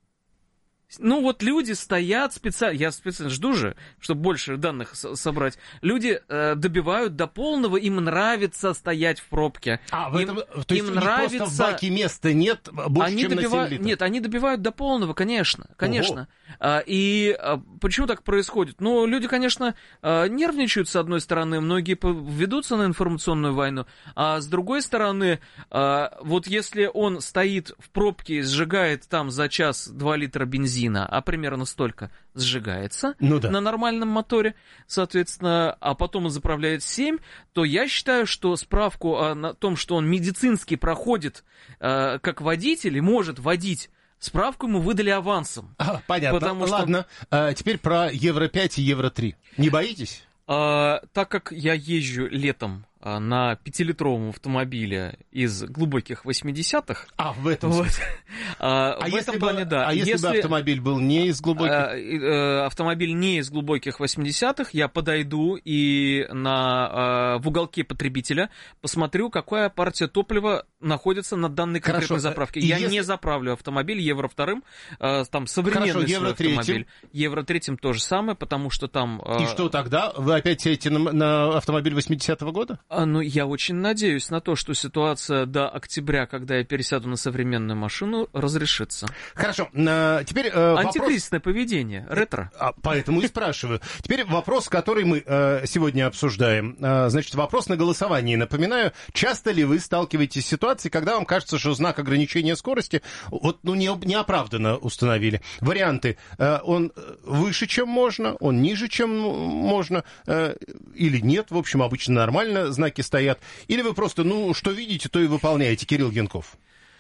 Ну вот люди стоят специально, я специально жду же, чтобы больше данных с- собрать. Люди э, добивают до полного, им нравится стоять в пробке. А, в им, этом, то есть им у них нравится... просто в баке места нет больше, они чем добивают... на семь литров? Нет, они добивают до полного, конечно, конечно. А, и а, почему так происходит? Ну, люди, конечно, а, нервничают, с одной стороны, многие ведутся на информационную войну, а с другой стороны, а, вот если он стоит в пробке и сжигает там за час два литра бензина, а примерно столько сжигается ну да. на нормальном моторе, соответственно, а потом он заправляет семь, то я считаю, что справку о том, что он медицински проходит э, как водитель и может водить, справку ему выдали авансом. А, понятно, потому ладно. Что... А, теперь про евро пять и евро три. Не боитесь? А, так как я езжу летом на пятилитровом автомобиле из глубоких восьмидесятых. А, в этом вот. смысле. А, а в если этом бы, плане, да. А если, если бы автомобиль был не из глубоких? А, автомобиль не из глубоких восьмидесятых, я подойду и на, в уголке потребителя посмотрю, какая партия топлива находится на данной конкретной Хорошо. заправке. И я если... не заправлю автомобиль евро вторым, там современный Хорошо, евро автомобиль. Евро третьим то же самое, потому что там... И что тогда? Вы опять сядете на, на автомобиль восьмидесятого года? Ну, я очень надеюсь на то, что ситуация до октября, когда я пересяду на современную машину, разрешится. Хорошо. А, теперь э, антикризисное вопрос... поведение, ретро. А, поэтому и спрашиваю. Теперь вопрос, который мы э, сегодня обсуждаем. Э, значит, вопрос на голосовании. Напоминаю, часто ли вы сталкиваетесь с ситуацией, когда вам кажется, что знак ограничения скорости вот, ну, не, неоправданно установили? Варианты. Э, он выше, чем можно, он ниже, чем можно, э, или нет. В общем, обычно нормально знаки стоят. Или вы просто, ну, что видите, то и выполняете, Кирилл Генков?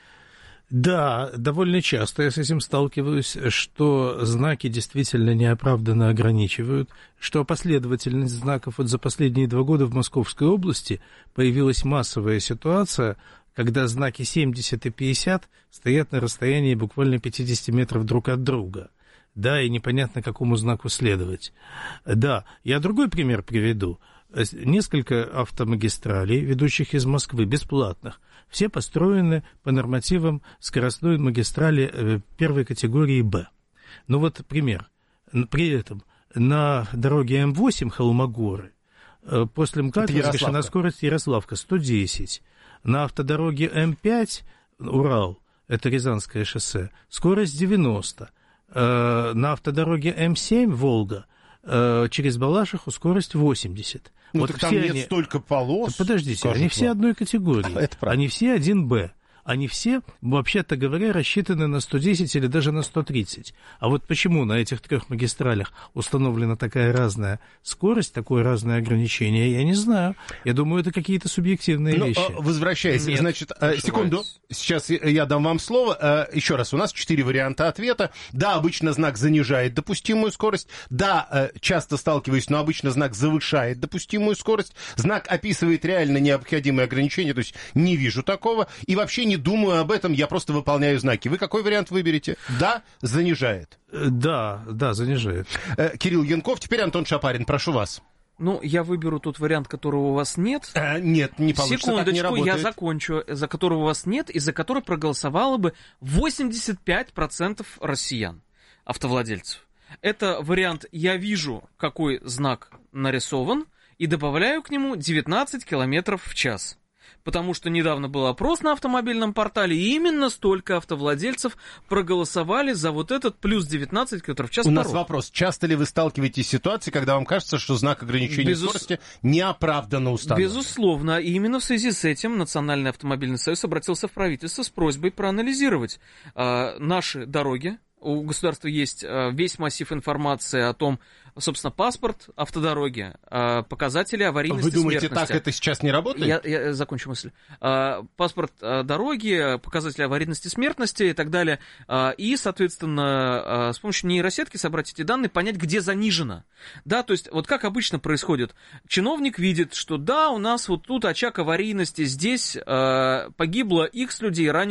Да, довольно часто я с этим сталкиваюсь, что знаки действительно неоправданно ограничивают, что последовательность знаков вот за последние два года в Московской области появилась массовая ситуация, когда знаки семьдесят и пятьдесят стоят на расстоянии буквально пятьдесят метров друг от друга. Да, и непонятно, какому знаку следовать. Да, я другой пример приведу. Несколько автомагистралей, ведущих из Москвы, бесплатных, все построены по нормативам скоростной магистрали первой категории Б. Ну вот пример. При этом на дороге М восемь Холмогоры после МКАД разрешена скорость Ярославка сто десять. На автодороге М пять Урал, это Рязанское шоссе, скорость девяносто. На автодороге М семь Волга через Балашиху скорость восемьдесят. Ну, вот так там нет они... столько полос. Да подождите, кажется, они все одной категории. Это правда. Они все один Б. Они все, вообще-то говоря, рассчитаны на сто десять или даже на сто тридцать. А вот почему на этих трех магистралях установлена такая разная скорость, такое разное ограничение, я не знаю. Я думаю, это какие-то субъективные ну, вещи. Возвращаясь, Нет, значит, ошибаюсь. Секунду, сейчас я дам вам слово. Еще раз, у нас четыре варианта ответа. Да, обычно знак занижает допустимую скорость. Да, часто сталкиваюсь, но обычно знак завышает допустимую скорость. Знак описывает реально необходимые ограничения, то есть не вижу такого. И вообще не не думаю об этом, я просто выполняю знаки. Вы какой вариант выберете? Да, занижает. Да, да, занижает. Кирилл Янков, теперь Антон Шапарин, прошу вас. Ну, я выберу тот вариант, которого у вас нет. А, нет, не получится, Секундочку, так не работает. я закончу. За которого у вас нет и за который проголосовало бы восемьдесят пять процентов россиян, автовладельцев. Это вариант «я вижу, какой знак нарисован», и добавляю к нему девятнадцать километров в час. Потому что недавно был опрос на автомобильном портале, и именно столько автовладельцев проголосовали за вот этот плюс девятнадцать километров в час. У порог. нас вопрос. Часто ли вы сталкиваетесь с ситуацией, когда вам кажется, что знак ограничения Безус... скорости неоправданно установлен? Безусловно. И именно в связи с этим Национальный автомобильный союз обратился в правительство с просьбой проанализировать э, наши дороги. У государства есть весь массив информации о том, собственно, паспорт, автодороги, показатели аварийности, смертности. Вы думаете, смертности. так это сейчас не работает? Я, я закончу мысль. Паспорт дороги, показатели аварийности, смертности и так далее. И, соответственно, с помощью нейросетки собрать эти данные, понять, где занижено. Да, то есть, вот как обычно происходит. Чиновник видит, что да, у нас вот тут очаг аварийности, здесь погибло X людей, ранее